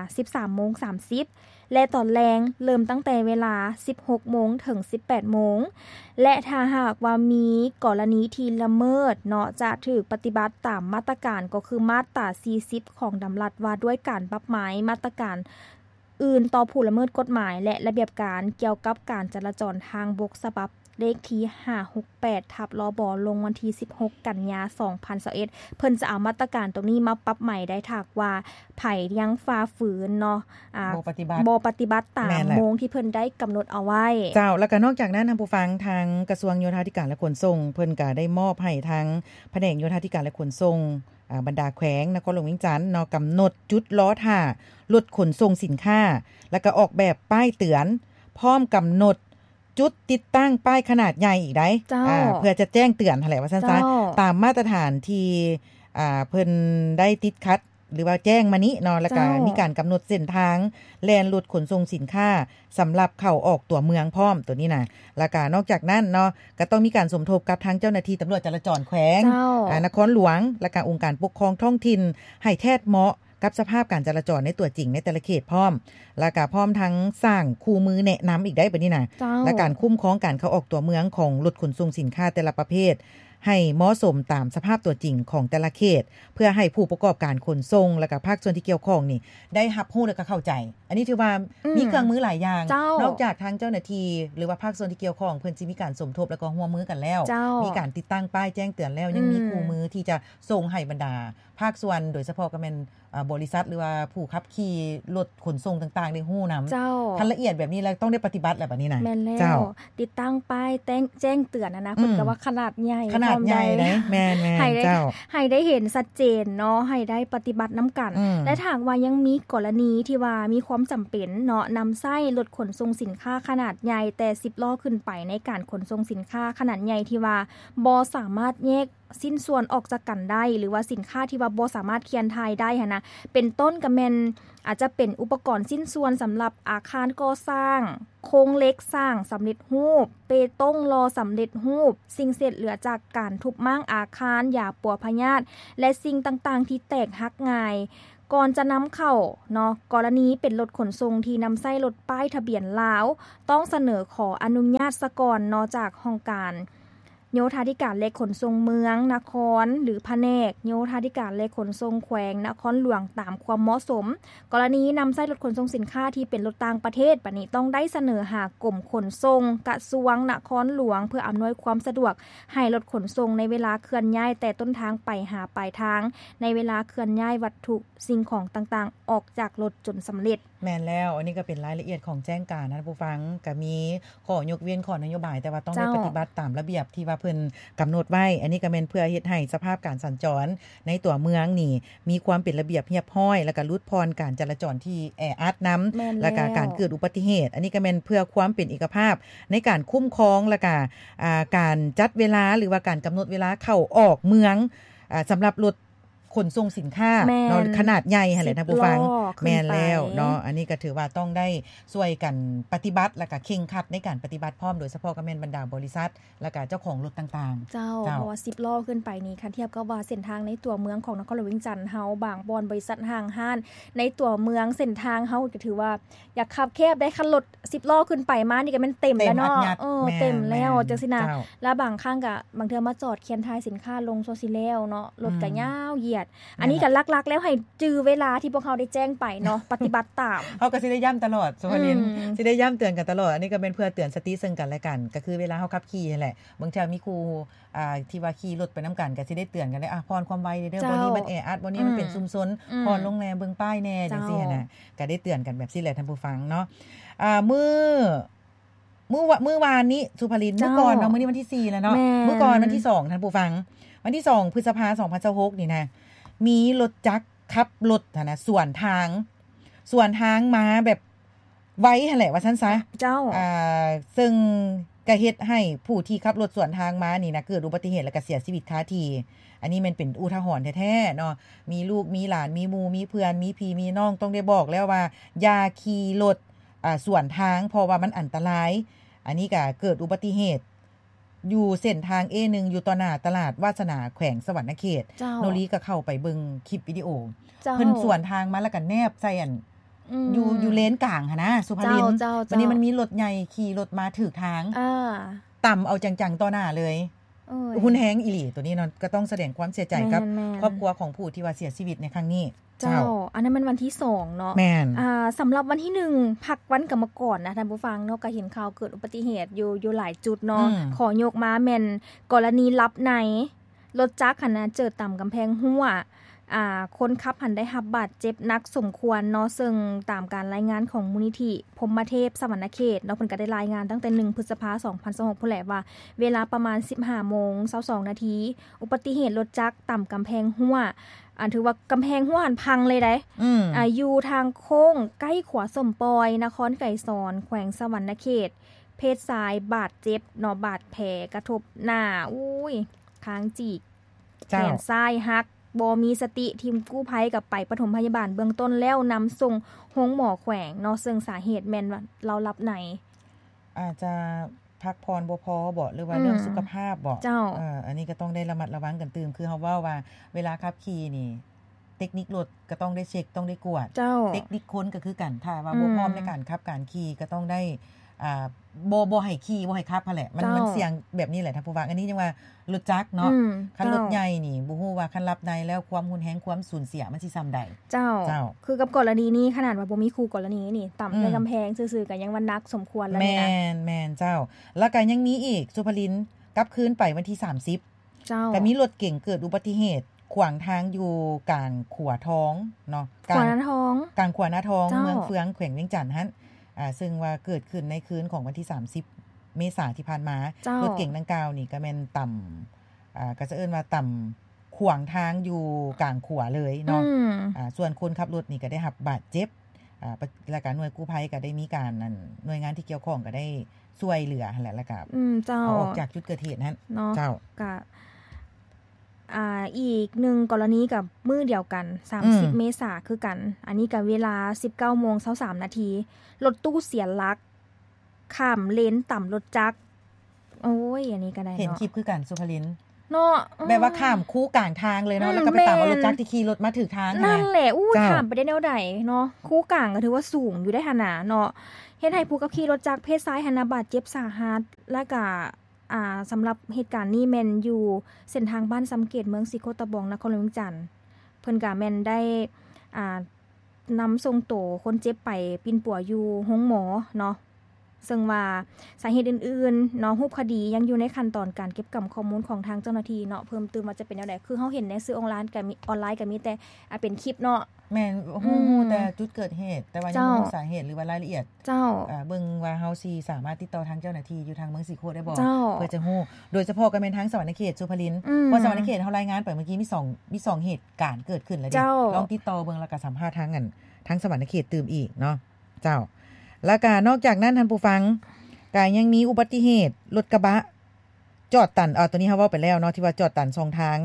S1: 13:30 และตอนแรงเริ่มตั้งแต่เวลา 16:00 นถึง 18:00 นและถ้าหากว่ามีกรณีที่ละเมิดเนาะจะถูกปฏิบัติตามมาตรการก็คือมาตรา40ของดำรัสว่าด้วยการปรับหมายมาตรการอื่นต่อผู้ละเมิดกฎหมายและระเบียบการเกี่ยวกับการจราจรทางบกฉบับเลขที่568/ลบลงวันที่16กันยายน2021เพิ่นจะเอามาตรการตรงนี้มาปรับใหม่ได้ถ้าว่าไผยังฝ่าฝืนเนาะบ่ปฏิบัติตามโมงที่เพิ่นได้กำหนดเอาไว้
S2: เจ้าแล้วก็นอกจากนั้นท่านผู้ฟังทางกระทรวงโยธาธิการและขนส่งเพิ่นก็ได้มอบให้ทางแผนกโยธาธิการและขนส่งบรรดาแขวงนครหลวงเวียงจันทน์เนาะกำหนดจุดล้อท่ารถขนส่งสินค้าแล้วก็ออกแบบป้ายเตือนพร้อมกำหนดจุดติดตั้งป้ายขนาดใหญ่อีกได้เพื่อจะแจ้งเตือนหั่นแหละว่าซั่นๆตามมาตรฐานที่เพิ่นได้ติดคัดหรือว่าแจ้งมานี้เนาะแล้วก็มีการกำหนดเส้นทางแล่นรถขนส่งสินค้าสำหรับเข้าออกตัวเมืองพร้อมตัวนี้นะแล้วก็นอกจากนั้นเนาะก็ต้องมีการสมทบกับทางเจ้าหน้าที่ตำรวจจราจรแขวงนครหลวงและก็องค์การปกครองท้องถิ่นให้แทดเหมาะกับสภาพการจราจรในตัวจริงในแต่ละเขตพร้อมและก็พร้อมทั้งสร้างคู่มือแนะนำอีกได้บัดนี้นะและการคุ้มครองการเข้าออกตัวเมืองของรถขนส่งสินค้าแต่ละประเภทให้เหมาะสมตามสภาพตัวจริงของแต่ละเขตเพื่อให้ผู้ประกอบการขนส่งและก็ภาคส่วนที่เกี่ยวข้องนี่ได้รับรู้และก็เข้าใจอันนี้ถือว่ามีเครื่องมือหลายอย่างนอกจากทางเจ้าหน้าที่หรือว่าภาคส่วนที่เกี่ยวข้องเพิ่นสิมีการสมทบแล้วก็ร่วมมือกันแล้วมีการติดตั้งป้ายแจ้งเตือนแล้วยังมีคู่มือที่จะส่งให้บรรดาภาคส่วนโดยเฉพาะก็เป็นบริษัทหรือว่าผู้ขับขี่รถขนส่งต่างๆได้ฮู้นำทันละเอียดแบบนี้แล้วต้องได้ปฏิบัติแล้วบัดนี้นะ
S1: เจ้าติดตั้งป้ายแจ้งเตือนนะเพิ่นก็ว่าขนาดใหญ่
S2: นะแม่นๆเจ้า
S1: ให้ได้เห็นชัดเจนเนาะให้ได้ปฏิบัตินํากันและถ้าว่ายังมีกรณีที่ว่ามีความจำเป็นเนาะนำไส้รถขนส่งสินค้าขนาดใหญ่แต่10ล้อขึ้นไปในการขนส่งสินค้าขนาดใหญ่ที่ว่าบ่สามารถแยกสิ้นส่วนออกจากกันได้หรือว่าสินค้าที่ว่าบ่สามารถเคลื่อนถ่ายได้หั่นนะเป็นต้นก็แม่นอาจจะเป็นอุปกรณ์สิ้นส่วนสำหรับอาคารก่อสร้างโครงเหล็กสร้างสำเร็จรูปเปตงรอสำเร็จรูปสิ่งเศษเหลือจากการทุบม้างอาคารหญ้าปัวพยาธิและสิ่งต่างๆที่แตกหักง่ายก่อนจะนำเข้าเนาะกรณีเป็นรถขนส่งที่นำใส่รถป้ายทะเบียนลาวต้องเสนอขออนุญาตซะก่อนเนาะจากห้องการโยธาธิการและขนส่งเมืองนครหรือแผนกโยธาธิการและขนส่งแขวงนครหลวงตามความเหมาะสมกรณีนำใช้รถขนส่งสินค้าที่เป็นรถต่างประเทศบัดนี้ต้องได้เสนอหากรมขนส่งกระทรวงนครหลวงเพื่ออำนวยความสะดวกให้รถขนส่งในเวลาเคลื่อนย้ายแต่ต้นทางไปหาปลายทางในเวลาเคลื่อนย้ายวัตถุสิ่งของต่างๆออกจากรถจนสำเร็จ
S2: แม่นแล้วอันนี้ก็เป็นรายละเอียดของแจ้งการนะผู้ฟังก็มีข้อยกเว้นข้อนโยบายแต่ว่าต้องได้ปฏิบัติตามระเบียบที่ว่าเพิ่นกำหนดไว้อันนี้ก็เป็นเพื่อเฮ็ดให้สภาพการสัญจรในตัวเมืองนี่มีความเป็นระเบียบเรียบร้อยแล้วก็ลดพรการจราจรที่แออัดนําแล้วก็การเกิดอุบัติเหตุอันนี้ก็เป็นเพื่อความเป็นเอกภาพในการคุ้มครองแล้วก็การจัดเวลาหรือว่าการกำหนดเวลาเข้าออกเมืองสำหรับรถขนส่งสินค้าเนาะขนาดใหญ่หั่นแหละท่านผู้ฟังแม่นแล้วเนาะอันนี้ก็ถือว่าต้องได้ช่วยกันปฏิบัติแล้วก็เคร่งครัดในการปฏิบัติพร้อมโดยเฉพาะกับแม่นบรรดาบริษัทแล้วก็เจ้าของรถต่าง
S1: ๆเจ้าเพราะว่า10ล้อขึ้นไปนี่คันเทียบกับว่าเส้นทางในตัวเมืองของนครหลวงเวียงจันทน์เฮาบางบอนบริษัทห้างห้านในตัวเมืองเส้นทางเฮาก็ถือว่าอยากขับแคบได้คันรถ10ล้อขึ้นไปมานี่ก็แม่นเต็มแล้วเนาะเต็มแล้วจังซี่นะแล้วบางครั้งก็บางเทื่อมาจอดเคียนท้ายสินค้าลงโซซิแล้วเนาะรถก็ยาวเหยียดอันนี้ก็ลักๆแล้วให้จื้อเวลาที่พวกเขาได้แจ้งไปเนาะ ปฏิบัติตาม
S2: เฮาก็สิได้ย้ำตลอดสุภลินสิได้ย้ำเตือนกันตลอดอันนี้ก็เป็นเพื่อเตือนสติซึ่งกันและกันก็คือเวลาเฮาขับขี่นั่นแหละบางทีมีครูที่ว่าขี่รถไปนํากันก็สิได้เตือนกันได้พรความไวเด้อบ่นี้มันแออัดบ่นี้มันเป็นซุมซนพรลงแลเบิ่งป้ายแน่จังซี่น่ะก็ได้เตือนกันแบบซี่แหละท่านผู้ฟังเนาะมื้อวานนี้สุภลินเมื่อก่อนเนาะมื้อนี้วันที่4แล้วเนาะเมื่อก่อนวันที่2ท่านผู้ฟังวันที่2พฤษภาคม2026นี่นะมีรถจักรขับรถนะสวนทางมาแบบไว้หั่นแหละว่าซั่นซะ
S1: เจ้า
S2: ซึ่งก็เฮ็ดให้ผู้ที่ขับรถสวนทางมานี่นะเกิดอุบัติเหตุแล้วก็เสียชีวิตคาที่อันนี้มันเป็นอุทาหรณ์แท้ๆเนาะมีลูกมีหลานมีหมู่มีเพื่อนมีพี่มีน้องต้องได้บอกแล้วว่าอย่าขี่รถสวนทางเพราะว่ามันอันตรายอันนี้ก็เกิดอุบัติเหตุอยู่เส้นทาง A1 อยู่ต่อหน้าตลาดวาสนาแขวงสวรรณเขตโนรีก็เข้าไปเบิ่งคลิปวิดีโอเพิ่นสวนทางมาแล้วก็แนบใส่อันอยู่เลนกลางหั่นนะสุภลินวันนี้มันมีรถใหญ่ขี่รถมาถูกทางต่ำเอาจังๆต่อหน้าเลยหุนแฮงอีหลีตัวนี้เนาะก็ต้องแสดงความเสียใจกับครอบครัวของผู้ที่ว่าเสียชีวิตในครั้งนี้
S1: เจ้าอันนั้นมันวันที่2เนาะสำหรับวันที่1พักวันกรรมกรนะท่านผู้ฟังเนาะก็เห็นข่าวเกิดอุบัติเหตุอยู่หลายจุดเนาะขอยกมาแม่นกรณีลับในรถจักรหันนะเจอต่ำกำแพงหัวคนขับหันได้รับบาดเจ็บนักสมควรเนาะซึ่งตามการรายงานของมูลนิธิพรหมเทพสวรรณเขตเนาะเพิ่นก็ได้รายงานตั้งแต่1พฤษภาคม2026พุ่นแหละว่าเวลาประมาณ 15:22 นาทีอุบัติเหตุรถจักรต่ำกำแพงหัวถือว่ากำแพงหัวหันพังเลยได้อยู่ทางโค้งใกล้ขวาสมปอยนครไกรสอนแขวงสวรรณเขตเพศชายบาดเจ็บเนาะบาดแผลกระทบหน้าอุ้ยค้างจีกแขนซ้ายหักบ่มีสติทีมกู้ภัยกับไปปฐมพยาบาลเบื้องต้นแล้วนำส่งโรงหมอแขวงเนาะซึ่งสาเหตุแม่นว่าเรารับไหน
S2: อาจจะพักพรบ่พอบ่หรือว่าเรื่องสุขภาพบ่อันนี้ก็ต้องได้ระมัดระวังกันตื่มคือเฮาว่าเวลาขับขี่นี่เทคนิครถก็ต้องได้เช็คต้องได้กวดเทคนิคคนก็คือกันถ้าว่าบ่พร้อมในการขับการขี่ก็ต้องได้บ่ให้ขี่บ่ให้ขับหั่นแหละมันเสี่ยงแบบนี้แหละท่านผู้ฟังอันนี้จังว่ารถจักรเนาะคันรถใหญ่นี่บ่ฮู้ว่าคันรับใดแล้วความรุนแรงความสูญเสียมันสิซ้ำใด
S1: เจ้าคือกับกรณีนี้ขนาดว่าบ่มีคู่กรณีนี่ต่ำในกำแพงซื่อๆก็ยังว่านักสมควรแล้วนี่นะ
S2: แม่นเจ้าแล้วก็ยังมีอีกสุภลินกลับคืนไปวันที่30เจ้าก็มีรถเก๋งเกิดอุบัติเหตุขวางทางอยู่กลางขัวท้องเนาะ
S1: กลาง
S2: ขัวหน้าท้องเมืองเฟืองแขวงเวียงจันทน์หั่นซึ่งว่าเกิดขึ้นในคืนของวันที่30เมษายนที่ผ่านมารถเก๋งดังกล่าวนี่ก็แม่นต่ำก็จะเอิ้นว่าต่ำขวางทางอยู่กลางขัวเลยเนาะส่วนคนขับรถนี่ก็ได้รับบาดเจ็บแล้วก็หน่วยกู้ภัยก็ได้มีการนั่นหน่วยงานที่เกี่ยวข้องก็ได้ช่วยเหลือหั่นแหละแล้วก็เอาออกจากจุดเกิดเหตุนั้น
S1: เจ้าก็อีกหนึ่งกรณีกับมื้อเดียวกัน30เมษายนคือกันอันนี้ก็เวลา 19:23 นาทีรถตู้เสียหลักข้ามเลนต่ำรถจักรโอ้ยอันนี้ก็ได้เนาะ
S2: เห็นคลิปคือกันสุภลิน
S1: เนาะ
S2: แบบว่าข้ามคูกลางทางเลยเนาะแล้วก็ไปตามรถจักรที่ขี่รถมาถึงทาง
S1: นั่นแหละข้ามไปได้แนวใดเนาะคูกลางก็ถือว่าสูงอยู่ได้หั่นน่ะเนาะเฮ็ดให้ผู้ขับขี่รถจักรเพศซ้ายหันบาดเจ็บสาหัสและก็สำหรับเหตุการณ์นี้แม่นอยู่เส้นทางบ้านสำเกตเมืองสิโคตะบองนครหลวงจันทน์เพิ่นก็แม่นได้นำส่งตัวคนเจ็บไปปิ่นปัวอยู่โรงหมอเนาะซึ่งว่าสาเหตุอื่นๆเนาะรูปคดียังอยู่ในขั้นตอนการเก็บกำข้อมูลของทางเจ้าหน้าที่เนาะเพิ่มเติมว่าจะเป็นแนวใดคือเฮาเห็นในสื่อออนไลน์ก็มีแต่เป็นคลิปเนาะ
S2: แม่นฮู้แต่จุดเกิดเหตุแต่ว่ายังบ่รู้สาเหตุหรือว่ารายละเอียด
S1: เจ้า
S2: เบิ่งว่าเฮาสิสามารถติดต่อทางเจ้าหน้าที่อยู่ทางเมืองสิโคได้บ่เพื่อจะฮู้โดยเฉพาะก็แม่นทางสวรรณเขตสุพรรณเพราะสวรรณเขตเฮารายงานไปเมื่อกี้มี2เหตุการณ์เกิดขึ้นแล้วเด้ลองติดต่อเบิ่งแล้วก็สัมภาษณ์ทางสวรรณเขตตื่มอีกเนาะเจ้าแล้วก็นอกจากนั้นท่านผู้ฟังก็ยังมีอุบัติเหตุรถกระบะจอดตันตัวนี้เฮาเว้าไปแล้วเนาะที่ว่าจอดตัน2ทาง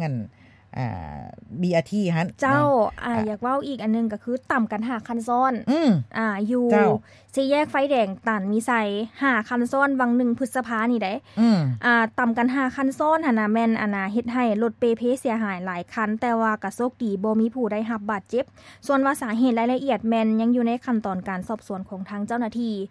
S2: BRT หั่น
S1: เจ้าอยากเว้าอีกอันนึงก็คือต่ำกัน5คันซ้อนอยู่สี่แยกไฟแดงตันมีใส่5คันซ้อนวัง1พฤษภานี่ได้ต่ำกัน5คันซ้อนหั่นน่ะแม่นเฮ็ดให้รถเปเพเสียหายหลายคันแต่ว่าก็โชคดีบ่มีผู้ได้รับบาดเจ็บส่วนว่าสาเหตุรายละเอียดแม่นยังอยู่ในขั้นตอนการสอบสวนของทางเจ้าหน้าที่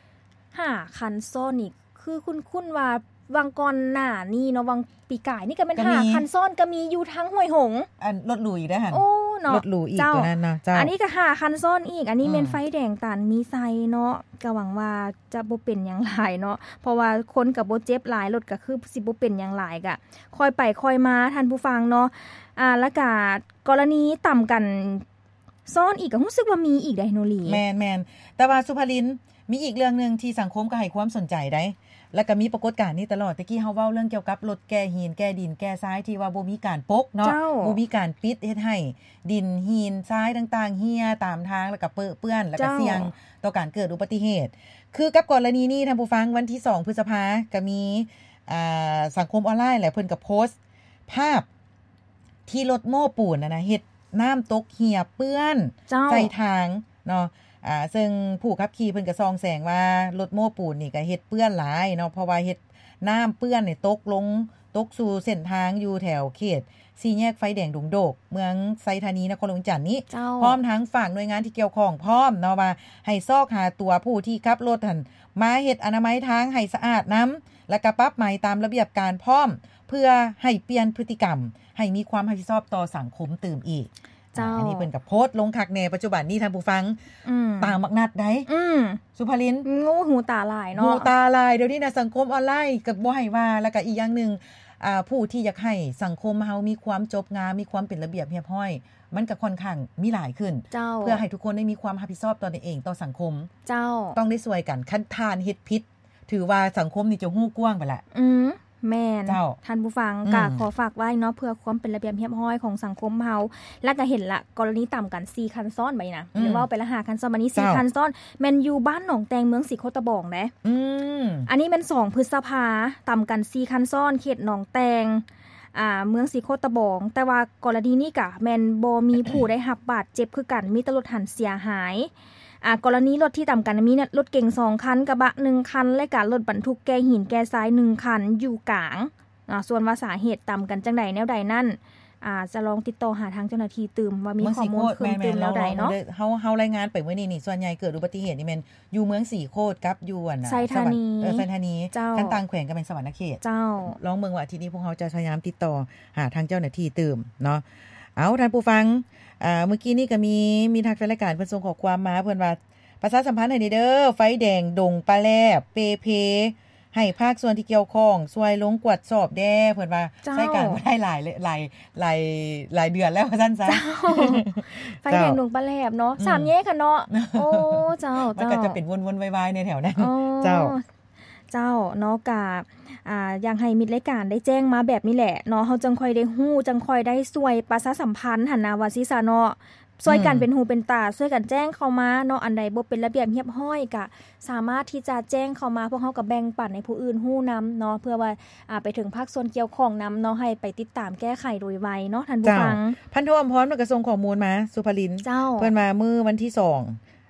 S1: 5คันซ้อนนี่คือคุ้นๆว่าวังก่อนหน้านี่เนาะวังปีกายนี่ก็เป็น5คันซ้อนก็มีอยู่ทั้งห้วยหง
S2: รถหรูอีกได้หั่น
S1: โอ้เนาะ
S2: รถหรูอีกตัวนั้นเนาะเจ้า
S1: อันนี้ก็5คันซ้อนอีกอันนี้แม่นไฟแดงตันมีไซเนาะก็หวังว่าจะบ่เป็นหยังหลายเนาะเพราะว่าคนก็บ่เจ็บหลายรถก็คือสิบ่เป็นหยังหลายก็ค่อยไปค่อยมาท่านผู้ฟังเนาะแล้วก็กรณีต่ำกันซ้อนอีกก็รู้สึกว่ามีอีกได้โนลี
S2: แม่นๆแต่ว่าสุภรินทร์มีอีกเรื่องนึงที่สังคมก็ให้ความสนใจได้แล้วก็มีปรากฏการณ์นี้ตลอดตะกี้เฮาเว้าเรื่องเกี่ยวกับรถแก้หินแก้ดินแก้ทรายที่ว่าบ่มีการปกเนาะบ่มีการปิดเฮ็ดให้ดินหินทรายต่างๆเหี่ยตามทางแล้วก็เปื้อนแล้วก็เสี่ยงต่อการเกิดอุบัติเหตุคือกับกรณีนี้ท่านผู้ฟังวันที่2พฤษภาคมก็มีสังคมออนไลน์แหละเพิ่นก็โพสต์ภาพที่รถโม้ปูนนะเฮ็ดน้ำตกเหี่ยเปื้อนใส่ทางเนาะซึ่งผู้ขับขี่เพิ่นก็ส่องแสงว่ารถโม้ปูนนี่ก็เฮ็ดเปื้อนหลายเนาะเพราะว่าเฮ็ดน้ำเปื้อนนี่ตกสู่เส้นทางอยู่แถวเขตสี่แยกไฟแดงดงโดกเมืองไซธานีนครหลวงจันทน์นี้พร้อมทั้งฝากหน่วยงานที่เกี่ยวข้องพร้อมเนาะว่าให้ซอกหาตัวผู้ที่ขับรถหั่นมาเฮ็ดอนามัยทางให้สะอาดนำและก็ปรับใหม่ตามระเบียบการพร้อมเพื่อให้เปลี่ยนพฤติกรรมให้มีความรับผิดชอบต่อสังคมตื่มอีกอันนี้เพิ่นก็โพสต์ลงคักแน่ปัจจุบันนี้ท่านผู้ฟังตามมักนัดได้สุภรินทร์
S1: งูหูตาลายเนาะ
S2: หูตาลายเดี๋ยวนี้นะสังคมออนไลน์ก็บ่ให้ว่าแล้วก็อีกอย่างนึงผู้ที่อยากให้สังคมเฮามีความจบงามมีความเป็นระเบียบเรียบร้อยมันก็ค่อนข้างมีหลายขึ้นเพื่อให้ทุกคนได้มีความรับผิดชอบต่อตนเองต่อสังคมต้องได้ช่วยกันคันทานเฮ็ดผิดถือว่าสังคมนี่จะฮู้กว้างไปละ
S1: แม่นท่านผู้ฟังก็ขอฝากไว้เนาะเพื่อความเป็นระเบียบเรียบร้อยของสังคมเฮาแล้วก็เห็นละกรณีต่ำกัน4คันซ้อนไปนะหรือว่าไปละ5คันซ้อนบัดนี้4คันซ้อนแม่นอยู่บ้านหนองแตงเมืองสิโคตะบองเด้อันนี้เป็น2พฤษภาต่ำกัน4คันซ้อนเขตหนองแตงเมืองสิโคตะบองแต่ว่ากรณีนี้ก็แม่นบ่มีผู้ได้รับบาดเจ็บคือกันมีแต่รถหันเสียหายกรณีรถที่ต่ำกันมีรถเก๋ง2คันกระบะ1คันและก็รถบรรทุกแก้หินแก้ทราย1คันอยู่กลางส่วนว่าสาเหตุต่ำกันจังใดแนวใดนั่นจะลองติดต่อหาทางเจ้าหน้าที่ตื่มว่ามีข้อมูลเพิ่มเติมแล้วใดเนาะ
S2: เฮารายงานไปเมื่อนี้ส่วนใหญ่เกิดอุบัติเหตุนี่แม่นอยู่เมืองสีโคตรกับอยู่
S1: ไซธานี
S2: กันต่างแขวงก็เป็นสวรรณเขตลองเมืองว่าอาทิตย์นี้พวกเฮาจะพยายามติดต่อหาทางเจ้าหน้าที่ตื่มเนาะเอาท่านผู้ฟังเมื่อกี้นี่ก็มีทางรายการเพิ่นส่งข้อความมาเพิ่นว่าประชาสัมพันธ์ให้เด้อไฟแดงดงปลาแลบเปเพให้ภาคส่วนที่เกี่ยวข้องช่วยลงกวดสอบแด้เพิ่นว่าใช้การบ่ได้หลายเดือนแล้วว่าซั่นซะ
S1: ไฟแดงดงปลาแลบเนาะ3แยกค่ะเนาะโอ้เจ้า
S2: มันก็จะเป็นวนๆวายๆในแถวนั้นเจ้า
S1: เนาะกะอยากให้มิตรรายการได้แจ้งมาแบบนี้แหละเนาะเฮาจังค่อยได้ฮู้จังค่อยได้ช่วยประชาสัมพันธ์หั่นน่ะว่าซิซะเนาะช่วยกันเป็นหูเป็นตาช่วยกันแจ้งเข้ามาเนาะอันใดบ่เป็นระเบียบเรียบร้อยก็สามารถที่จะแจ้งเข้ามาพวกเฮาก็แบ่งปันให้ผู้อื่นฮู้นํเนาะเพื่อว่าไปถึงภาคส่วนเกี่ยวข้องนํเนาะให้ไปติดตามแก้ไขโดยไวเนาะท่านผู้ฟัง
S2: พันโทอมพรมันก็ส่งข้อมูลมาสุภรินทร์
S1: เพิ่
S2: นมามื้อวันที่2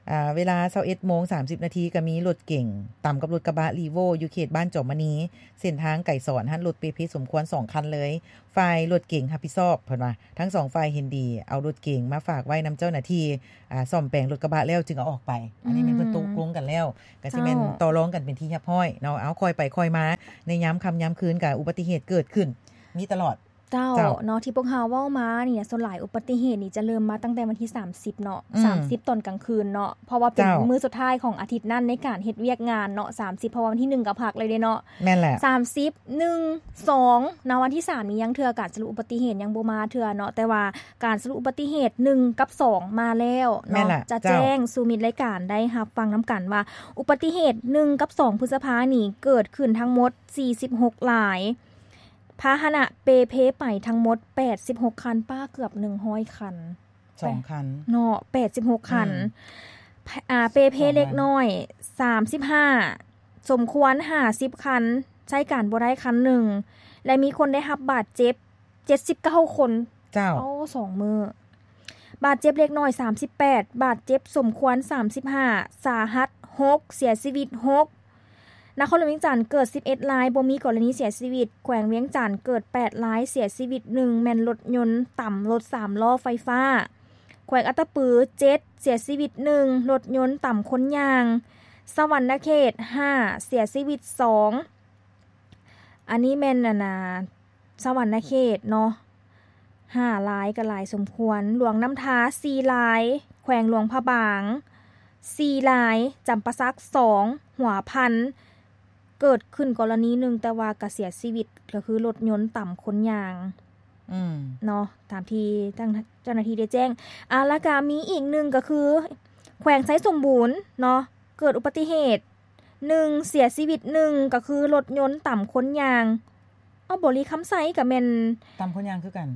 S2: เวลา 21:30 นก็มีรถเก่งต่ำกับรถกระบะลีโวอยู่เขตบ้านจอมมณีเส้นทางไก่สอนหันรถเปเพสมควร2คันเลยฝ่ายรถเก่งรับผิดชอบเพิ่นว่าทั้ง2ฝ่ายเห็นดีเอารถเก่งมาฝากไว้นำเจ้าหน้าที่ซ่อมแปลงรถกระบะแล้วจึงเอาออกไปอันนี้แม่นเพิ่นตกลงกันแล้วก็สิแม่นต่อรองกันเป็นที่เรียบร้อยเนาะเอาค่อยไปค่อยมาในยามค่ำยามคืนก็อุบัติเหตุเกิดขึ้นมีตลอด
S1: เจ้าเนาะที่พวกเฮาเว้ามาเนี่ยส่วนหลายอุบัติเหตุนี่จะเริ่มมาตั้งแต่วันที่30เนาะ30ตอนกลางคืนเนาะเพราะว่าเป็นมื้อสุดท้ายของอาทิตย์นั้นในการเฮ็ดเวียกงานเนาะ30เพราะว่าวันที่1ก็พักเลยเด้เนาะ
S2: แม่นแหละ
S1: 30 1 2นะวันที่3นี่ยังเทื่อการสรุปอุบัติเหตุยังบ่มาเทื่อเนาะแต่ว่าการสรุปอุบัติเหตุ1กับ2มาแล้วเนาะจะแจ้งสู่มิตรรายการได้รับฟังนํากันว่าอุบัติเหตุ1กับ2พฤษภาคมนี้เกิดขึ้นทั้งหมด46รายพาหนะเปเพไปทั้งหมด86คันป้าเกือบ100คัน
S2: 2คัน
S1: เนาะ86คันเปเพเล็กน้อย35สมควร50คันใช้การบ่ได้คันหนึ่งและมีคนได้รับบาดเจ็บ79คน
S2: เจ้า
S1: 2มื้อบาดเจ็บเล็กน้อย38บาดเจ็บสมควร35สาหัส6เสียชีวิต6นครหลวงเวียงจันทน์เกิด11รายบ่มีกรณีเสียชีวิตแขวงเวียงจันทน์เกิด8รายเสียชีวิต1แม่นรถยนต์ต่ำรถ3ล้อไฟฟ้าแขวงอัตตปือ7เสียชีวิต1รถยนต์ต่ำคนยางสวรรณเขต5เสียชีวิต2อันนี้แม่นสวรรณเขตเนาะ5รายก็หลายสมควรหลวงน้ำทา4รายแขวงหลวงพระบาง4รายจำปาสัก2หัวพันเกิดขึ้นกรณีนึงแต่ว่าก็เสียชีวิตก็คือรถยนต์ต่ำคนยางเนาะตามที่เจ้าหน้าที่ได้แจ้งแล้วก็มีอีกนึงก็คือแขวงไสสมบูรณ์เนาะเกิดอุบัติเหตุ1เสียชีวิต1ก็คือรถยนต์ต่ำคนยางบ่ลีคำไสก็แม่น
S2: ต่ำคนยางคือกัน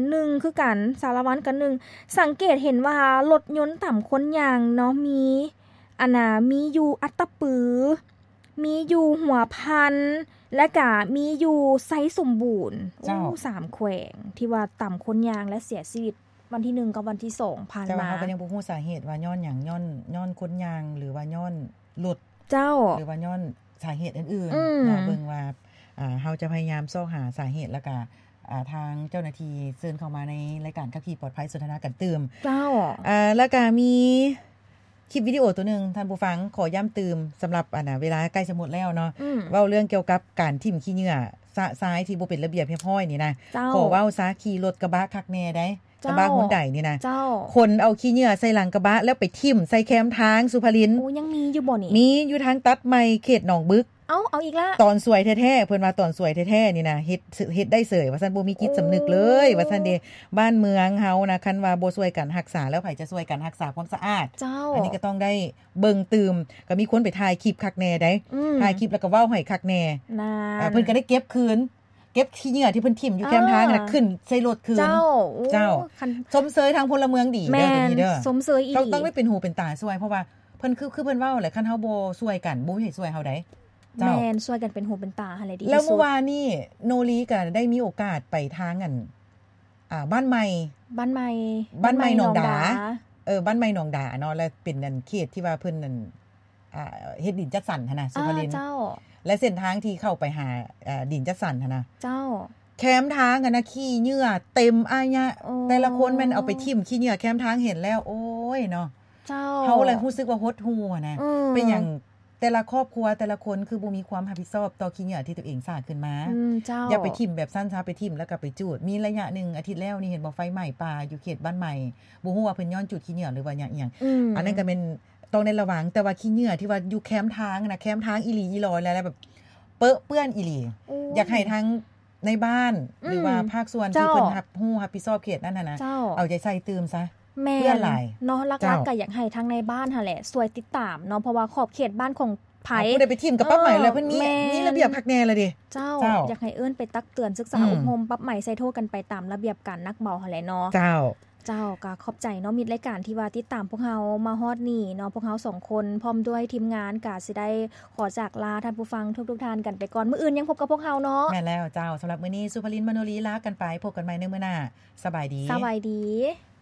S1: 1คือกันสารวัตรก็1สังเกตเห็นว่ารถยนต์ต่ำคนยางเนาะมีมีอยู่อัตตปือมีอยู่หัวพันและก็มีอยู่ไซสมบูรณ์3แขวงที่ว่าต่ำคนยางและเสียชีวิตวันที่1กับวันที่2ผ่านมา
S2: แต่ว่าเฮาก็ยังบ่ฮู้สาเหตุว่าย้อนหยังย้อนคนยางหรือว่าย้อนรถ
S1: เจ้า
S2: หรือว่าย้อนสาเหตุอื่นๆเนาะเบิ่งว่าเฮาจะพยายามซอกหาสาเหตุแล้วก็ทางเจ้าหน้าที่เชิญเข้ามาในรายการขับขี่ปลอดภัยสนทนากันตื่ม
S1: เจ้า
S2: แล้วก็มีคลิปวิดีโอตัวนึงท่านผู้ฟังขอย้ำตื่มสำหรับเวลาใกล้จะหมดแล้วเนาะเว้าเรื่องเกี่ยวกับการทิ่มขี้เหงื่อซ้ายที่บ่เป็นระเบียบเรียบร้อยนี่นะขอเว้าซะขี่รถกระบะคักแน่ได้กระบะฮอนไดนี่นะคนเอาขี้เหงื่อใส่หลังกระบะแล้วไปทิ่มใส่แคมทางสุภริน
S1: ยังมีอยู่บ่นี่
S2: มีอยู่ทางตัดใหม่เขตหนองบึก
S1: เอาอีกละ
S2: ตอนสวยแท้ๆเพิ่นว่าตอนสวยแท้ๆนี่นะเฮ็ดได้เสยว่าซั่นบ่มีจิตสำนึกเลยว่าซั่นเด้บ้านเมืองเฮานะคันว่าบ่ช่วยกันรักษาแล้วไผจะช่วยกันรักษาความสะอาดอันนี้ก็ต้องได้เบิ่งตื่มก็มีคนไปถ่ายคลิปคักแน่ได้ถ่ายคลิปแล้วก็เว้าให้คักแน่เพิ่นก็ได้เก็บคืนเก็บขี้เหงื่อที่เพิ่นทิ่มอยู่แคมทางน่ะขึ้นใส่รถคืนเจ้าสมเสยทางพลเมืองดีเด้อทีเด้อ
S1: สมเสยอีหลี
S2: ต้องได้เป็นหูเป็นตาช่วยเพราะว่าเพิ่นคือเพิ่นเว้าแหละคันเฮาบ่ช่วยกันบ่มีให้ช่วยเฮาได้
S1: แม่นช่วยกันเป็นหูเป็นตาหั่นแหละดีที่สุด
S2: แล้วเมื่อวานนี่โนลีก็ได้มีโอกาสไปทางบ้านใหม่
S1: หนองดา
S2: บ้านใหม่หนองดาเนาะแล้วเป็นนั่นเขตที่ว่าเพิ่นนั่นเฮ็ดดินจัดสรรหั่นน่ะสุภรินทร์และเส้นทางที่เข้าไปหาดินจัดสรรหั่นน่ะ
S1: เจ้า
S2: แคมทางน่ะขี้เหงื่อเต็มอายะแต่ละคนแม่นเอาไปทิ่มขี้เหงื่อแคมทางเห็นแล้วโอ้ยเนาะ
S1: เจ้า
S2: เฮาเลยรู้สึกว่าหดหู่นะเป็นหยังแต่ละครอบครัวแต่ละคนคือบ่มีความรับผิดชอบต่อขี้เหงื่อที่ตัวเองสร้างขึ้นมาอย่าไปทิ่มแบบซั่นซะไปทิ่มแล้วก็ไปจูดมีระยะนึงอาทิตย์แล้วนี่เห็นบ่ไฟไหม้ป่าอยู่เขตบ้านใหม่บ่ฮู้ว่าเพิ่นย้อนจุดขี้เหงื่อหรือว่าหยังอันนั้นก็เป็นต้องในระวังแต่ว่าขี้เหงื่อที่ว่าอยู่แคมทางน่ะแคมทางอีหลีอีหลอยแล้วแบบเปื้อนอีหลีอยากให้ทั้งในบ้านหรือว่าภาคส่วนที่เพิ่นรับผิดชอบเขตนั้นน่ะนะเอาใจใส่ตื่มซะ
S1: เพื่อหลายเนาะลักๆก็อยากให้ทั้งในบ้านหั่นแหละช่วยติดตามเนาะเพราะว่าขอบเขตบ้านของไผ
S2: ผู้ใดไปทิ่มกับปั๊บใหม่แล้วเพิ่นมีระเบียบคักแน่เลยดิ
S1: เจ้าอยากให้เอิ้นไปตักเตือนศึกษาอบรมปั๊บใหม่ใส่โทษกันไปตามระเบียบการนักเบาหั่นแหละเนาะ
S2: เจ้า
S1: ก็ขอบใจเนาะมิตรรายการที่ว่าติดตามพวกเฮามาฮอดนี่เนาะพวกเฮา2คนพร้อมด้วยทีมงานก็สิได้ขอจากลาท่านผู้ฟังทุกๆท่านกันไปก่อนมื้ออื่นยังพบกับพวกเฮาเนาะ
S2: แม่นแล้วเจ้าสำหรับมื้อนี้สุภรินทร์มโนลีลากันไปพบกันใหม่ในมื้อหน้าสบายดี
S1: สบายดี